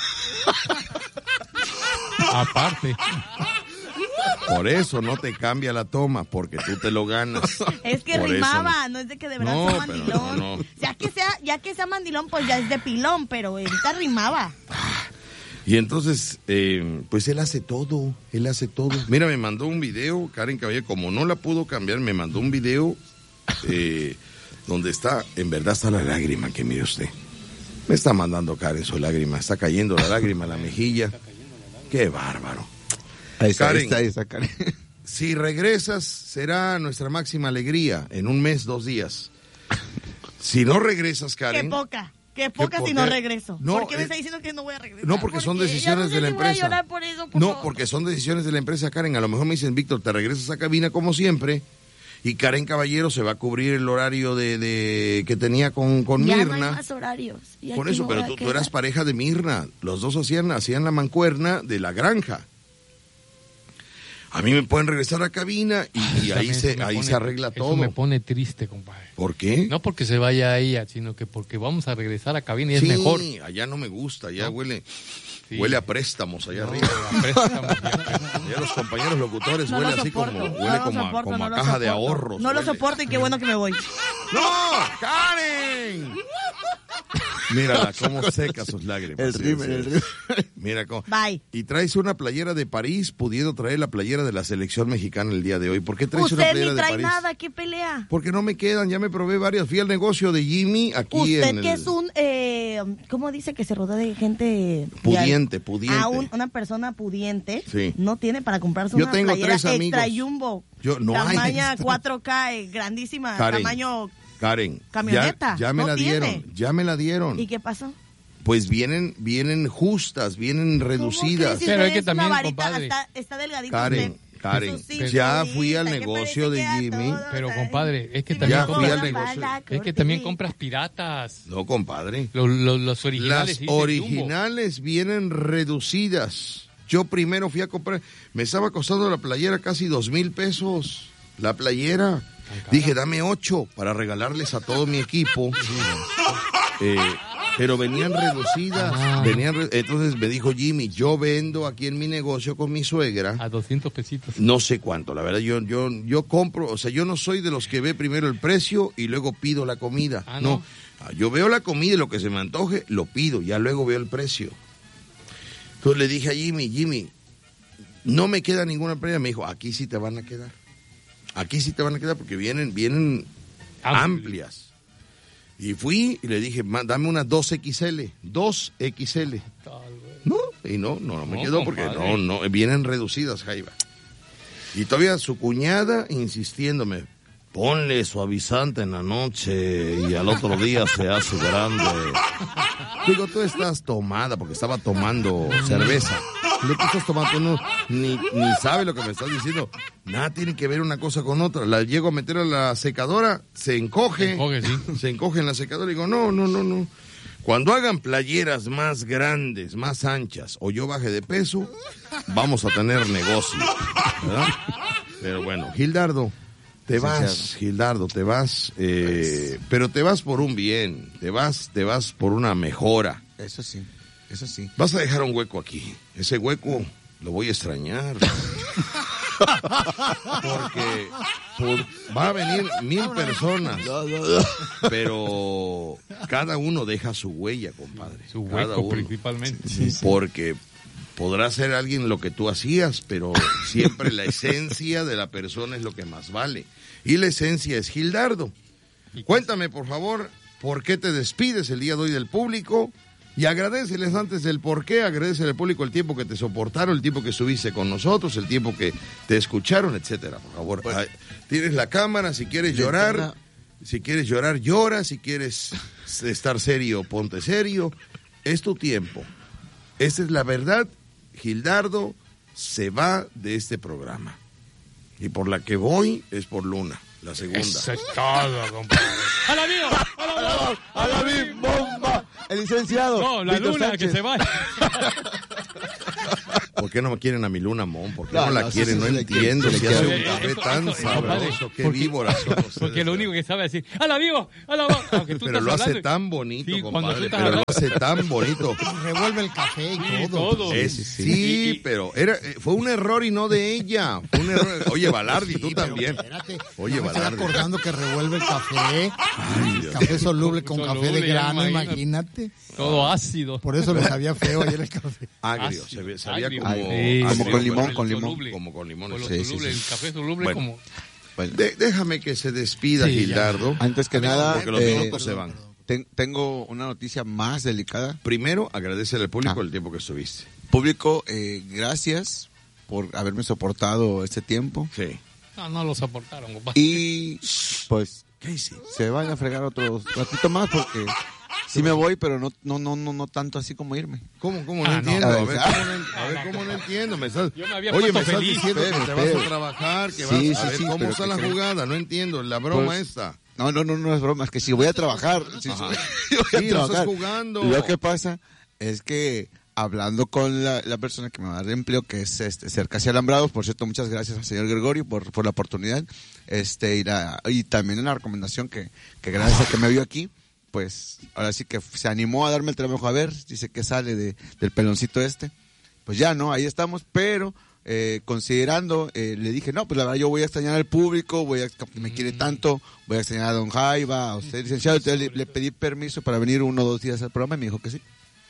Aparte. Por eso no te cambia la toma, porque tú te lo ganas. Es que Por eso rimaba, no. no. es de que de verdad No, sea pero mandilón. no, no. Ya que sea, ya que sea mandilón, pues ya es de pilón, pero ahorita rimaba. Y entonces, eh, pues él hace todo, él hace todo. Mira, me mandó un video, Karen Caballero, como no la pudo cambiar, me mandó un video eh, donde está, en verdad está la lágrima, que mire usted. Me está mandando Karen su lágrima, está cayendo la lágrima a la mejilla. Qué bárbaro. Ahí está, Karen, ahí está, ahí está, Karen. Si regresas, será nuestra máxima alegría en un mes, dos días. Si no regresas, Qué Karen... poca, qué poca ¿por si qué? no regreso. No, ¿Por qué me eh, está diciendo que no voy a regresar? No, porque son ya decisiones no sé de la si voy a empresa. llorar por eso, por No, favor. porque son decisiones de la empresa, Karen. A lo mejor me dicen, Víctor, te regresas a cabina como siempre. Y Karen Caballero se va a cubrir el horario de, de que tenía con, con ya Mirna. no hay más horarios. Y Por aquí eso, me pero voy a tú, tú quedar. eras pareja de Mirna. Los dos hacían, hacían la mancuerna de la granja. A mí me pueden regresar a cabina y, y ahí, También se, eso me ahí pone- se arregla eso todo. me pone triste, compadre. ¿Por qué? No porque se vaya ella, sino que porque vamos a regresar a cabina y es sí, mejor. allá no me gusta, allá ¿No? huele, Sí. huele a préstamos allá No, arriba. a préstamos, ya, préstamos. Ya los compañeros locutores No huele lo así como, soporto, huele no lo como, a, soporto, como no a lo caja de soporto. ahorros. No lo huele. soporto y qué bueno que me voy. ¡No! ¡Karen! Mírala cómo seca sus lágrimas. El Sí, rímel, sí. el rímel. Mira cómo. Bye. Y traes una playera de París, pudiendo traer la playera de la selección mexicana el día de hoy. ¿Por qué traes una Usted playera ni de trae París? nada, ¿qué pelea? Porque no me quedan, ya me probé varias. Fui al negocio de Jimmy aquí Usted en que el... es un, eh, ¿cómo dice que se rodea de gente? Pudiente, pudiente. A un- una persona pudiente. Sí. No tiene para comprarse Yo una tengo playera tres amigos. extra jumbo. Yo- no hay tamaña extra. cuatro K, eh, grandísima, Karen, tamaño... Karen, camioneta, ya, ya me no la tiene. dieron, ya me la dieron. ¿Y qué pasó? Pues vienen, vienen justas, vienen reducidas. ¿Cómo crees? Si Pero usted es que es una también, varita, compadre. está, está delgadito Karen, usted. Karen, Su ya cinturita, fui al que negocio de parece que a Jimmy. todos, Pero, ay. compadre, es que Sí, también Ya fui compras, al negocio. es que también compras piratas. No, compadre. Los, los, los originales. Las sí, de Jumbo. originales vienen reducidas. Yo primero fui a comprar, me estaba costando la playera casi dos mil pesos. La playera. Dije, dame ocho para regalarles a todo mi equipo. Eh, pero venían reducidas. Ah. Venían re- Entonces me dijo Jimmy, yo vendo aquí en mi negocio con mi suegra. A doscientos pesitos. No sé cuánto, la verdad, yo, yo, yo compro, o sea, yo no soy de los que ve primero el precio y luego pido la comida. Ah, no. ¿no? Yo veo la comida y lo que se me antoje, lo pido, ya luego veo el precio. Entonces le dije a Jimmy, Jimmy, no me queda ninguna prenda. Me dijo, aquí sí te van a quedar. Aquí sí te van a quedar porque vienen, vienen amplias. Y fui y le dije, "Ma, dame unas dos equis ele, dos equis ele. No, y no, no, no me No, quedó porque compadre. no, no, vienen reducidas, Jaiba. Y todavía su cuñada insistiéndome, ponle suavizante en la noche y al otro día se hace grande. Digo, tú estás tomada porque estaba tomando cerveza. Lo que estás tomando, tú no, ni, ni sabe lo que me estás diciendo. Nada tiene que ver una cosa con otra. La llego a meter a la secadora, se encoge. Se encoge, sí. Se encoge en la secadora y digo, no, no, no, no. Cuando hagan playeras más grandes, más anchas, o yo baje de peso, vamos a tener negocio, ¿verdad? Pero bueno, Gildardo, te vas, Gildardo, te vas, eh, pero te vas por un bien, te vas, te vas por una mejora. Eso sí, eso sí. Vas a dejar un hueco aquí. Ese hueco lo voy a extrañar. Porque por- va a venir mil personas. Pero cada uno deja su huella, compadre. Su Cada hueco uno. principalmente. Porque podrá ser alguien lo que tú hacías, pero siempre la esencia de la persona es lo que más vale. Y la esencia es Gildardo. Cuéntame, por favor, ¿por qué te despides el día de hoy del público? Y agradeceles antes del por qué, agradecele al público el tiempo que te soportaron, el tiempo que estuviste con nosotros, el tiempo que te escucharon, etcétera. Por favor, Pues, Ay, tienes la cámara, si quieres de llorar, entrada- si quieres llorar, llora, si quieres estar serio, ponte serio. Es tu tiempo. Esta es la verdad. Gildardo se va de este programa. Y por la que voy es por Luna, la segunda. Eso es todo, compadre. ¡A la mío! ¡A la mío! ¡A la bim bomba! El licenciado. No, la Víctor luna, Sánchez. que se vaya. ¿Por qué no me quieren a mi Luna, Mon? ¿Por qué No, no, la no, quieren? sí, No sí, le entiendo. quiero, Si le hace quiero. un café Eso- tan eso- sabroso. Qué porque- víboras son ustedes. Porque lo único que sabe es decir, ¡a la vivo! ¡A la vivo! Aunque tú Pero estás lo hace hablando- tan bonito, Sí, cuando tú compadre. estás Pero lo hablando- hace tan bonito. Revuelve el café y Sí, todo. todo. Es- sí, sí, sí. Y- pero era, eh, fue un error y no de ella. Fue un error. Oye, Balardi, tú Sí, pero también. espérate, Oye, no me estoy Balardi. acordando que revuelve el café. Dios. Café soluble con Soluble, café de ya grano, me imagino. imagínate. Todo ácido. Por eso le sabía feo ayer el café. Agrio, Ácido, se ve- sabía agrio. como, Sí, agrio, como con limón, pero- con limón. Soluble. Como con limón. Con lo sí, sí, soluble, sí. el café soluble Bueno. como... Bueno, De- déjame que se despida Sí, ya. Gildardo. antes que nada, Porque los eh, minutos se van. ten- tengo una noticia más delicada. Primero, agradecerle al público Ah. el tiempo que estuviste. Público, eh, gracias por haberme soportado este tiempo. Sí. No, no lo soportaron, compadre. Y pues ¿Qué hice? se van a fregar otros ratito más porque sí me voy, pero no no no no, no tanto así como irme. ¿Cómo, cómo? No Ah, no. entiendo. A A ver, ver, ¿sabes? ¿cómo no, en- a ver, ¿cómo no entiendo? Me estás, Yo me había oye, puesto me estás feliz. diciendo que Espere, te vas espere. a trabajar, que vas Sí, a sí, ver sí, cómo pero está ¿qué la creen? jugada. No entiendo, la broma Pues, esta. No, no, no, no es broma, es que si voy a trabajar, si Ajá. voy a Sí, no estás trabajar. jugando. Lo que pasa es que hablando con la, la persona que me va a dar empleo, que es este, Cercasi Alambrados, por cierto, muchas gracias al señor Gregorio por, por la oportunidad, este y, la, y también en la recomendación que, que gracias a que me vio aquí, pues ahora sí que se animó a darme el trabajo a ver, dice que sale de, del peloncito este, pues ya, ¿no? Ahí estamos, pero eh, considerando, eh, le dije, no, pues la verdad yo voy a extrañar al público, voy a, que me quiere tanto, voy a extrañar a don Jaiba, a usted, licenciado, entonces le, le pedí permiso para venir uno o dos días al programa y me dijo que sí.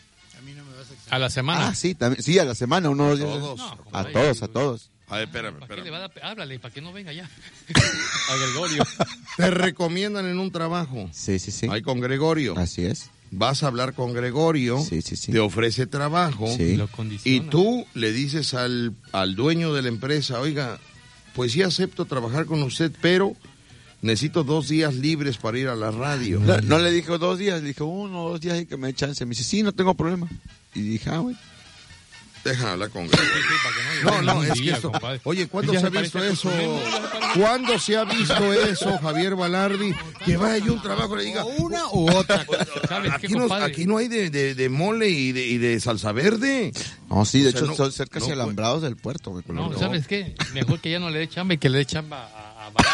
A la semana. Ah, sí, también, sí, a la semana, uno o dos días. Todos. No, A compadre, todos, a todos. A ver, espérame, ¿Para qué espérame. le va a dar? Háblale, para que no venga ya. A Gregorio. Te recomiendan en un trabajo. Sí, sí, sí. Ahí con Gregorio. Así es. Vas a hablar con Gregorio. Sí, sí, sí. Te ofrece trabajo. Sí. Lo Y condiciona. tú le dices al, al dueño de la empresa, oiga, pues sí acepto trabajar con usted, pero necesito dos días libres para ir a la radio. No, no le dije dos días, le dije uno o dos días y que me dé chance. Me dice, sí, no tengo problema. Y dije, ah, güey. Déjame hablar con Gregorio. Sí, para que No, venga no, un es que día, esto... compadre. Oye, ¿cuándo Ya se ha se visto parece a eso? tu primo, ya se parece. ¿Cuándo se ha visto eso, Javier Balardi? Que vaya yo a un trabajo y le diga... Una u otra. ¿Sabes qué, Aquí no, compadre? aquí no hay de, de, de mole y de, y de salsa verde. No, sí, de O sea, hecho no- son cerca no de fue- alambrados del puerto. Güey, No, no. ¿sabes qué? Mejor que ya no le dé chamba y que le dé chamba a, a Balardi.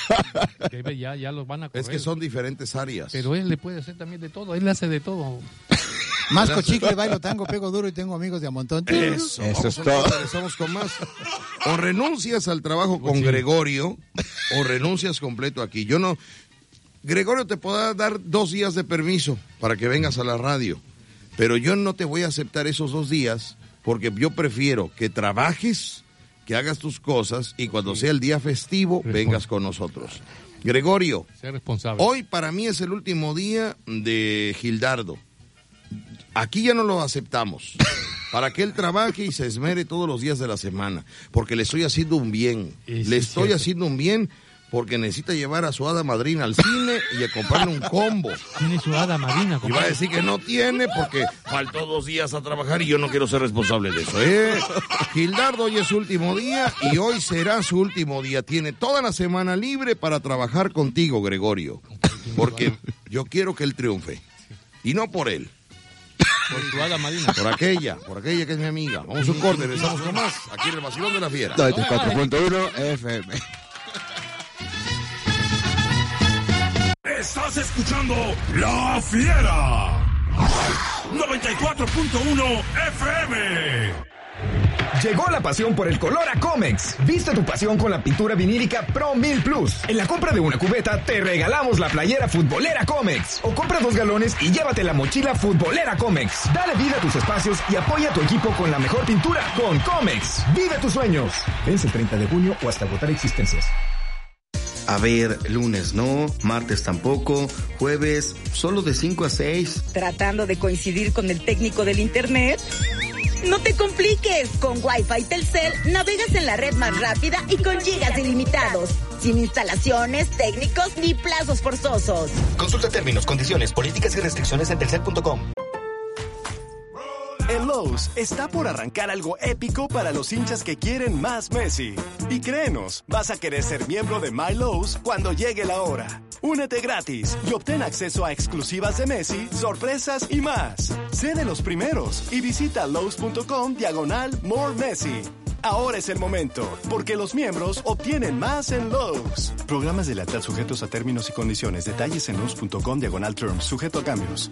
Que ya, ya los van a correr. Es que son diferentes áreas. Pero él le puede hacer también de todo, él hace de todo. Masco chicle, bailo tango, pego duro y tengo amigos de a montón. Eso, Eso es vamos, todo. Regresamos con más. O renuncias al trabajo con Sí. Gregorio, o renuncias completo aquí. Yo no... Gregorio te podrá dar dos días de permiso para que vengas a la radio, pero yo no te voy a aceptar esos dos días porque yo prefiero que trabajes, que hagas tus cosas y cuando sea el día festivo Respons- vengas con nosotros. Gregorio, Ser responsable. hoy para mí es el último día de Gildardo. Aquí ya no lo aceptamos. Para que él trabaje y se esmere todos los días de la semana. Porque le estoy haciendo un bien. Y sí, le es estoy cierto. haciendo un bien porque necesita llevar a su hada madrina al cine y a comprarle un combo. Tiene su hada marina. Y va a decir que no tiene porque faltó dos días a trabajar y yo no quiero ser responsable de eso. ¿eh? Gildardo, hoy es su último día y hoy será su último día. Tiene toda la semana libre para trabajar contigo, Gregorio. Porque yo quiero que él triunfe. Y no por él. Por su hada marina. Por aquella, por aquella que es mi amiga. Vamos a un corte, regresamos con más. Aquí en el vacilón de la fiera. noventa y cuatro punto uno F M. Estás escuchando La Fiera. noventa y cuatro punto uno F M. Llegó la pasión por el color a Comex. Viste tu pasión con la pintura vinílica Pro mil Plus. En la compra de una cubeta te regalamos la playera futbolera Comex. O compra dos galones y llévate la mochila futbolera Comex. Dale vida a tus espacios y apoya a tu equipo con la mejor pintura con Comex. Vive tus sueños. Vence el treinta de junio o hasta agotar existencias. A ver, lunes no, martes tampoco, jueves solo de cinco a seis. ¿Tratando de coincidir con el técnico del internet? No te compliques, con Wi-Fi Telcel navegas en la red más rápida y con gigas ilimitados, sin instalaciones, técnicos ni plazos forzosos. Consulta términos, condiciones, políticas y restricciones en telcel punto com. En Lowe's está por arrancar algo épico para los hinchas que quieren más Messi. Y créenos, vas a querer ser miembro de My Lowe's cuando llegue la hora. Únete gratis y obtén acceso a exclusivas de Messi, sorpresas y más. Sé de los primeros y visita Lowe's punto com diagonal More Messi. Ahora es el momento, porque los miembros obtienen más en Lowe's. Programas de lealtad sujetos a términos y condiciones. Detalles en Lowe's punto com diagonal terms, sujeto a cambios.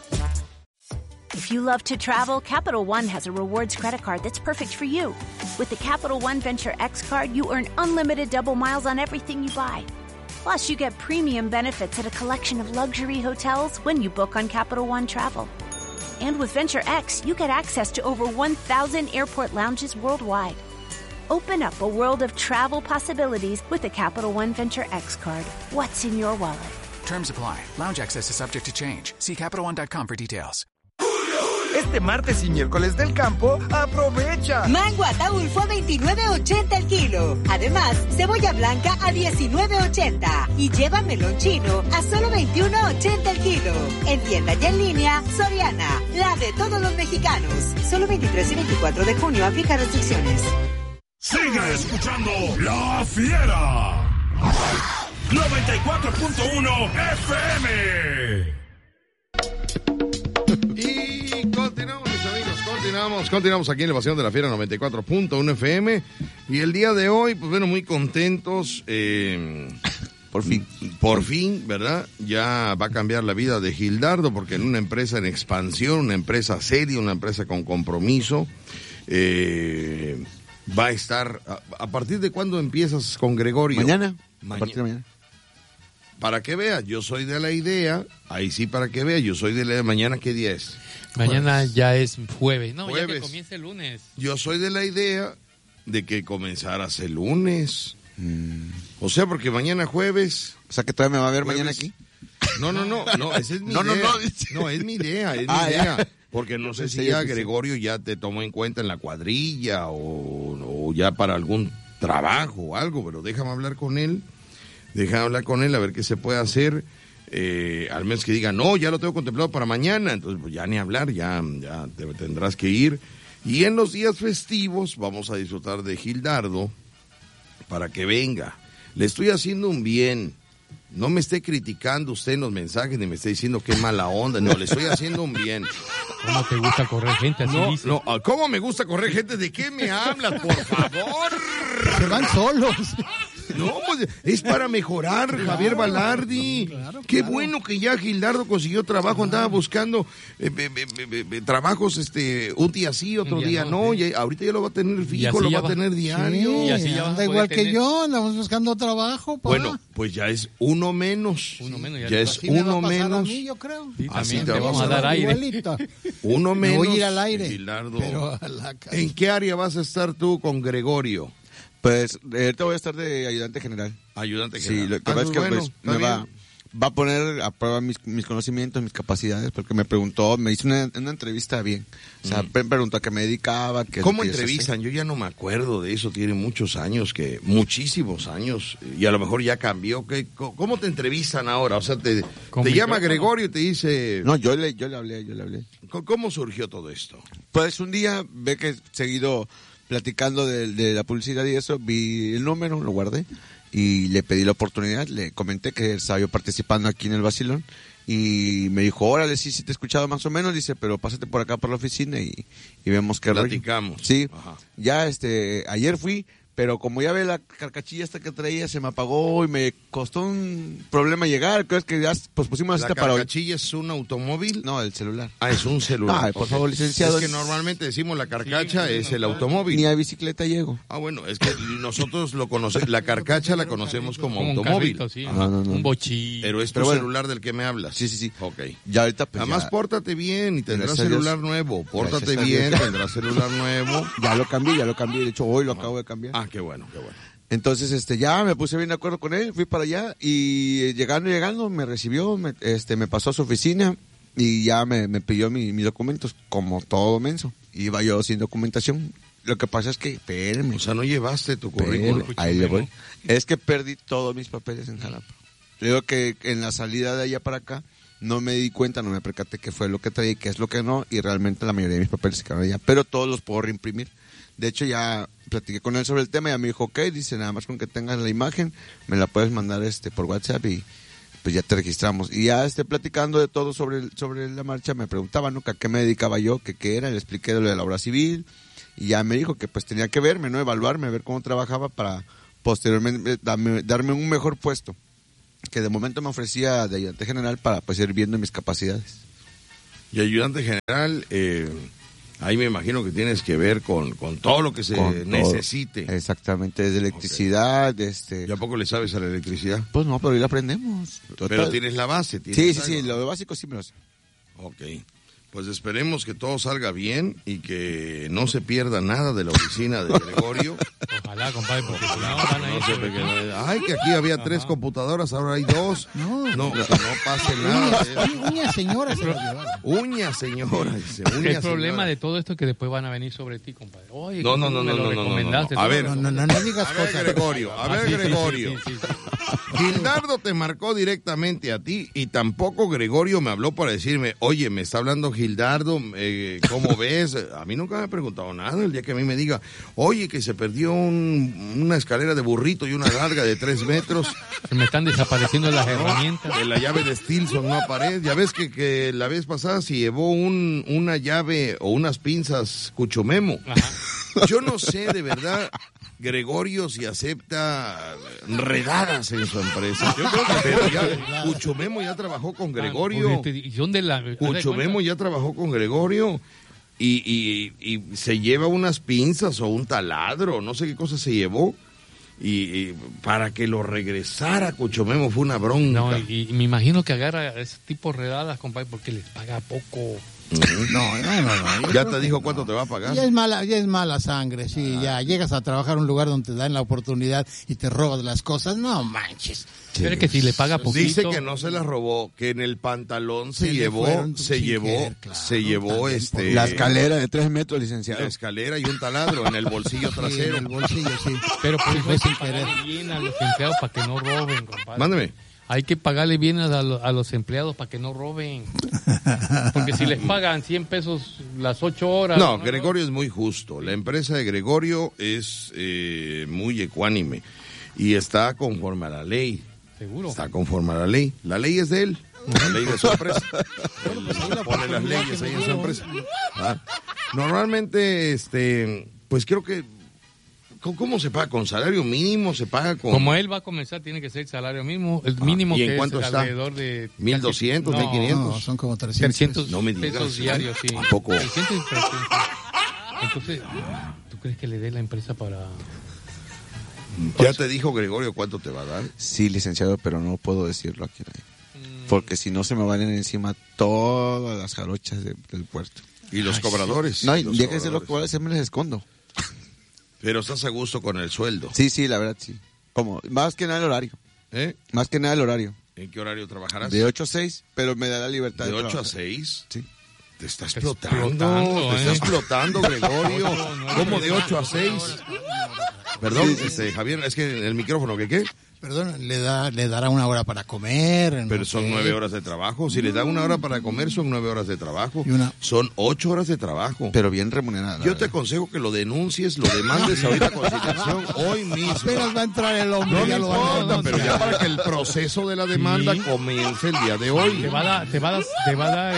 If you love to travel, Capital One has a rewards credit card that's perfect for you. With the Capital One Venture X card, you earn unlimited double miles on everything you buy. Plus, you get premium benefits at a collection of luxury hotels when you book on Capital One Travel. And with Venture X, you get access to over one thousand airport lounges worldwide. Open up a world of travel possibilities with the Capital One Venture X card. What's in your wallet? Terms apply. Lounge access is subject to change. See Capital One dot com for details. Este martes y miércoles del campo, aprovecha. Mango Ataulfo a veintinueve ochenta el kilo. Además, cebolla blanca a diecinueve ochenta. Y lleva melón chino a solo veintiuno ochenta el kilo. En tienda y en línea, Soriana, la de todos los mexicanos. Solo veintitrés y veinticuatro de junio, aplica restricciones. Sigue escuchando La Fiera. noventa y cuatro punto uno F M. Y continuamos, mis amigos, continuamos, continuamos aquí en el Vacilón de la Fiera noventa y cuatro punto uno F M. Y el día de hoy, pues bueno, muy contentos. Eh, por fin. Por fin, ¿verdad? Ya va a cambiar la vida de Gildardo, porque en una empresa en expansión, una empresa seria, una empresa con compromiso, eh, va a estar... A, ¿A partir de cuándo empiezas con Gregorio? Mañana. Mañana. A partir de mañana. Para que vea, yo soy de la idea, ahí sí para que vea, yo soy de la idea, mañana ¿qué día es? Mañana Jueves. ya es jueves, no, Jueves. ya que comience el lunes. Yo soy de la idea de que comenzaras el lunes. Mm. O sea, porque mañana jueves... O sea, que todavía me va a ver jueves, mañana aquí. No, no, no, no, esa es mi no, idea. No, no, no. No, es mi idea, es ah, mi idea. Ya. Porque no Yo sé si ya ya Gregorio ya te tomó en cuenta en la cuadrilla o, o ya para algún trabajo o algo, pero déjame hablar con él. Déjame hablar con él a ver qué se puede hacer. Eh, al menos que diga, no, ya lo tengo contemplado para mañana. Entonces, pues ya ni hablar, ya, ya te tendrás que ir. Y en los días festivos vamos a disfrutar de Gildardo para que venga. Le estoy haciendo un bien. No me esté criticando usted en los mensajes ni me esté diciendo qué mala onda. No, le estoy haciendo un bien. ¿Cómo te gusta correr gente? Así No, dice. no, ¿cómo me gusta correr gente? ¿De qué me hablas, por favor? Se van solos. No, pues es para mejorar, claro, Javier Balardi. Claro, Qué claro. bueno que ya Gildardo consiguió trabajo, andaba buscando eh, eh, eh, eh, trabajos este un día sí, otro día, día no, no y ahorita ya lo va a tener fijo, lo va, va a tener diario. Sí, y así ya anda igual tener... que yo, andamos buscando trabajo. Pa. Bueno, pues ya es uno menos. Uno menos ya, ya es uno menos. A mí, yo creo. Sí, así te vamos a dar aire. Igualito. Uno menos. Me voy a ir al aire. Gildardo. Pero a la casa. ¿En qué área vas a estar tú con Gregorio? Pues ahorita voy a estar de ayudante general. Ayudante general. Sí, lo que ah, pasa es que bueno, pues, me va, va a poner a prueba mis, mis conocimientos, mis capacidades, porque me preguntó, me hizo una, una entrevista bien. O sea, mm. me preguntó a qué me dedicaba. Qué ¿Cómo que entrevistan? Yo ya no me acuerdo de eso, tiene muchos años, que muchísimos años, y a lo mejor ya cambió. ¿Qué, ¿Cómo te entrevistan ahora? O sea, te, te llama Gregorio y te dice... No, yo le, yo le hablé, yo le hablé. ¿Cómo surgió todo esto? Pues un día ve que seguido... platicando de, de la publicidad y eso, vi el número, lo guardé y le pedí la oportunidad, le comenté que estaba yo participando aquí en el Vacilón y me dijo, órale, sí, sí te he escuchado más o menos, dice, pero pásate por acá por la oficina y, y vemos qué platicamos. Rollo. Sí, ajá. Ya este, ayer fui, pero como ya ve la carcachilla esta que traía, se me apagó y me costó un problema llegar. Creo que ya pues pusimos la cita para hoy. ¿La carcachilla es un automóvil? No, el celular. Ah, es un celular. Ah, por okay. favor, licenciado. Es que normalmente decimos la carcacha sí, es el automóvil. Ni a bicicleta llego. Ah, bueno, es que nosotros lo conocemos, la carcacha la conocemos como, como automóvil. Un, carrito, sí, no, no, no. Un bochín. Pero es tu Pero bueno, celular del que me hablas. Sí, sí, sí. Ok. Ya ahorita pues Además, ya... pórtate bien y tendrás celular nuevo. Pórtate bien, tendrás celular nuevo. Ya lo cambié, ya lo cambié. De hecho, hoy lo acabo de cambiar. Ah, qué bueno, qué bueno. Entonces, este, ya me puse bien de acuerdo con él, fui para allá y llegando, llegando, me recibió, me, este, me pasó a su oficina y ya me, me pidió mi, mis documentos, como todo menso. Iba yo sin documentación. Lo que pasa es que, espérenme. O sea, no llevaste tu currículum. Ahí le voy. Es que perdí todos mis papeles en Jalapa. Le digo que en la salida de allá para acá, no me di cuenta, no me percaté qué fue lo que traía y qué es lo que no, y realmente la mayoría de mis papeles se quedaron allá. Pero todos los puedo reimprimir. De hecho, ya platiqué con él sobre el tema y ya me dijo, ok, dice, nada más con que tengas la imagen, me la puedes mandar este por WhatsApp y pues ya te registramos. Y ya esté platicando de todo sobre sobre la marcha, me preguntaban, ¿no? ¿A qué me dedicaba yo? ¿Qué, qué era? Le expliqué de lo de la obra civil y ya me dijo que pues tenía que verme, ¿no? Evaluarme, ver cómo trabajaba para posteriormente darme, darme un mejor puesto. Que de momento me ofrecía de ayudante general para pues ir viendo mis capacidades. Y ayudante general... Eh... Ahí me imagino que tienes que ver con, con todo lo que se con necesite. Todo. Exactamente, desde electricidad, okay. este... ¿Y a poco le sabes a la electricidad? Pues no, pero ahí la aprendemos. Total. Pero tienes la base. ¿Tienes sí, sí, algo? sí, lo básico sí me lo sé. Ok. Pues esperemos que todo salga bien y que no se pierda nada de la oficina de Gregorio. Ojalá, compadre, porque si no van a ir. No sé, porque, ay, que aquí había Ajá. tres computadoras, ahora hay dos. No, no, que no pase nada. Uña señora se lo llevaron. Uña señora, dice. Uña El problema señora. de todo esto es que después van a venir sobre ti, compadre. Oye, no, no, no, me no, lo no, recomendaste. no, no, no. A ver, no, no, no, no digas a cosas. ver, Gregorio, a ver, ah, sí, Gregorio. Sí, sí, sí, sí. Gildardo te marcó directamente a ti y tampoco Gregorio me habló para decirme, oye, me está hablando Gildardo, eh, ¿cómo ves? A mí nunca me ha preguntado nada. El día que a mí me diga, oye, que se perdió un, una escalera de burrito y una larga de tres metros. Se me están desapareciendo las herramientas. De la llave de Stilson no aparece. Ya ves que, que la vez pasada se llevó un, una llave o unas pinzas Cuchumemo. Ajá. Yo no sé de verdad, Gregorio, si acepta redadas en su empresa. Yo creo que pero ya, Cuchumemo ya trabajó con Gregorio. ¿Y dónde la? Cuchumemo ya trabajó con Gregorio. Y, y, y se lleva unas pinzas o un taladro, no sé qué cosa se llevó. Y, y para que lo regresara Cuchumemo fue una bronca. No, y, y me imagino que agarra ese tipo de redadas, compadre, porque les paga poco. No, no, no, no. Ya te dijo cuánto no. te va a pagar. Ya es mala, ya es mala sangre, sí, ah. ya llegas a trabajar a un lugar donde te dan la oportunidad y te robas las cosas, no manches. Sí. Pero es que si le paga poquito. Dice que no se las robó, que en el pantalón se, se llevó, fueron, se llevó, querer, claro, se llevó este la escalera de tres metros, licenciado. La escalera y un taladro en el bolsillo trasero. Sí, en el bolsillo, sí. Pero pues no sin querer bien a los empleados para que no roben, compadre. Mándeme. Hay que pagarle bien a, lo, a los empleados para que no roben. Porque si les pagan cien pesos las ocho horas... No, no Gregorio no. es muy justo. La empresa de Gregorio es eh, muy ecuánime y está conforme a la ley. ¿Seguro? Está conforme a la ley. La ley es de él. La ley de su empresa. Él pone las leyes ahí en su empresa. ¿Ah? Normalmente, este, pues creo que... ¿Cómo se paga? ¿Con salario mínimo? ¿Se paga con...? Como él va a comenzar, tiene que ser el salario mínimo. El mínimo ¿Y en que cuánto es está? alrededor de... ¿mil doscientos, no, mil quinientos? No, son como trescientos. trescientos No me digas, pesos ¿sí? diarios, sí. ¿A poco? trescientos y trescientos. Entonces, ¿tú crees que le dé la empresa para...? ¿Ya te dijo Gregorio cuánto te va a dar? Sí, licenciado, pero no puedo decirlo aquí. Porque si no se me van encima todas las jarochas de, del puerto. ¿Y los Ay, cobradores? No, y los déjense los cobradores, me les escondo. Pero estás a gusto con el sueldo. Sí, sí, la verdad, sí. Como, más que nada el horario. ¿Eh? Más que nada el horario. ¿En qué horario trabajarás? De ocho a seis, pero me da la libertad de de ocho a trabajar. seis. Sí. Te está Te explotando, explotando, te ¿eh? está explotando, Gregorio. Ocho, nueve, ¿Cómo de ocho a seis? Perdón, Sí, sí, este, Javier, es que el micrófono, ¿qué qué? Perdón, le da, le dará una hora para comer. Pero no son sé. nueve horas de trabajo. Si le da una hora para comer, son nueve horas de trabajo. Y una- Son ocho horas de trabajo. Pero bien remunerada. Yo te aconsejo que lo denuncies, lo demandes ahorita a conciliación hoy mismo. Apenas va a entrar el hombre, No ya me lo van a importa, denunciar. pero ya para que el proceso de la demanda Sí. comience el día de hoy. Te va a dar, te va a dar, te va a dar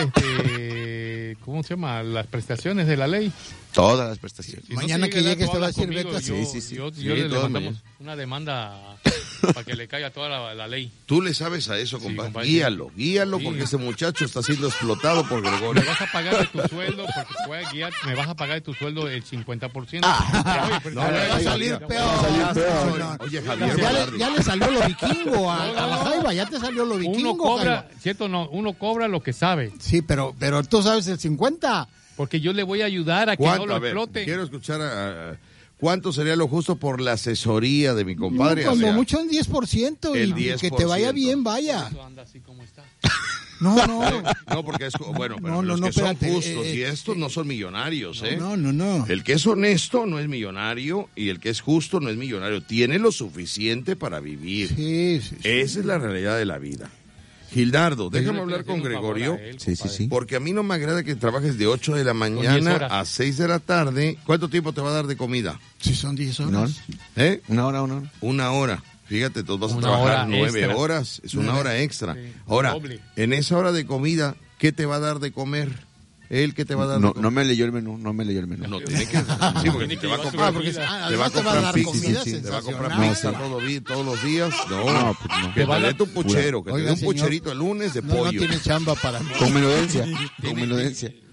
este, ¿cómo se llama? Las prestaciones de la ley. Todas las prestaciones. Si no Mañana te que llega a llegues dar te va a todas decir, conmigo, vete yo, Sí, sí, sí. Yo, yo Sí, le todas levantamos mañana. una demanda para que le caiga toda la, la ley. Tú le sabes a eso, Sí, compadre. compadre. Guíalo, guíalo, Sí. porque ese muchacho está siendo explotado por Me Gregorio. vas a pagar de tu sueldo, porque te voy a guiar, me vas a pagar de tu sueldo el cincuenta por ciento. Ah. Oye, pero No, te voy le a va a salir guiar. peor. No, Oye, Javier, Ya Velarde. le, ya le salió lo vikingo a, a la Jaiba, ya te salió lo vikingo. Uno cobra, Jaiba. cierto no, uno cobra lo que sabe, Sí, pero, pero tú sabes el cincuenta. porque yo le voy a ayudar a que no ¿Cuánto? lo A ver, explote. quiero escuchar a, a- cuánto sería lo justo por la asesoría de mi compadre. Cuando O sea, mucho un diez por ciento y el y diez que por te vaya ciento. bien, vaya. Eso anda así como está. No, no. No, porque es bueno, pero No, no, los no, que son espérate, justos eh, y estos no son millonarios, ¿eh? No, no, no. El que es honesto no es millonario y el que es justo no es millonario. Tiene lo suficiente para vivir. Sí, sí, sí. Esa es la realidad de la vida. Gildardo, déjame le hablar estoy con haciendo un favor Gregorio. a él, Sí, sí, sí. Porque a mí no me agrada que trabajes de ocho de la diez mañana horas. a seis de la tarde. ¿Cuánto tiempo te va a dar de comida? Sí, son diez ¿No? horas. ¿Eh? Una hora, una hora. Una hora. Fíjate, tú vas a Una trabajar hora nueve extra. horas. Es una Nueve. hora extra. Sí, Ahora, doble. en esa hora de comida, ¿qué te va a dar de comer? ¿Él qué te va a dar No, de comer? no me leyó el menú, no me leyó el menú. No, tiene que... Sí, porque Tiene te que va a llevar su comprar... Ah, porque comida. ah, Te va a además te va a comprar dar pizza, comida sí, sí, te va a comprar sensacional. pizza todo di- todos los días. No, No, pues no. que Te va a te dé dar- tu puchero, que te Oiga, dé un señor, pucherito el lunes de No, no pollo. tiene chamba para mí. Con menudencia, con menudencia.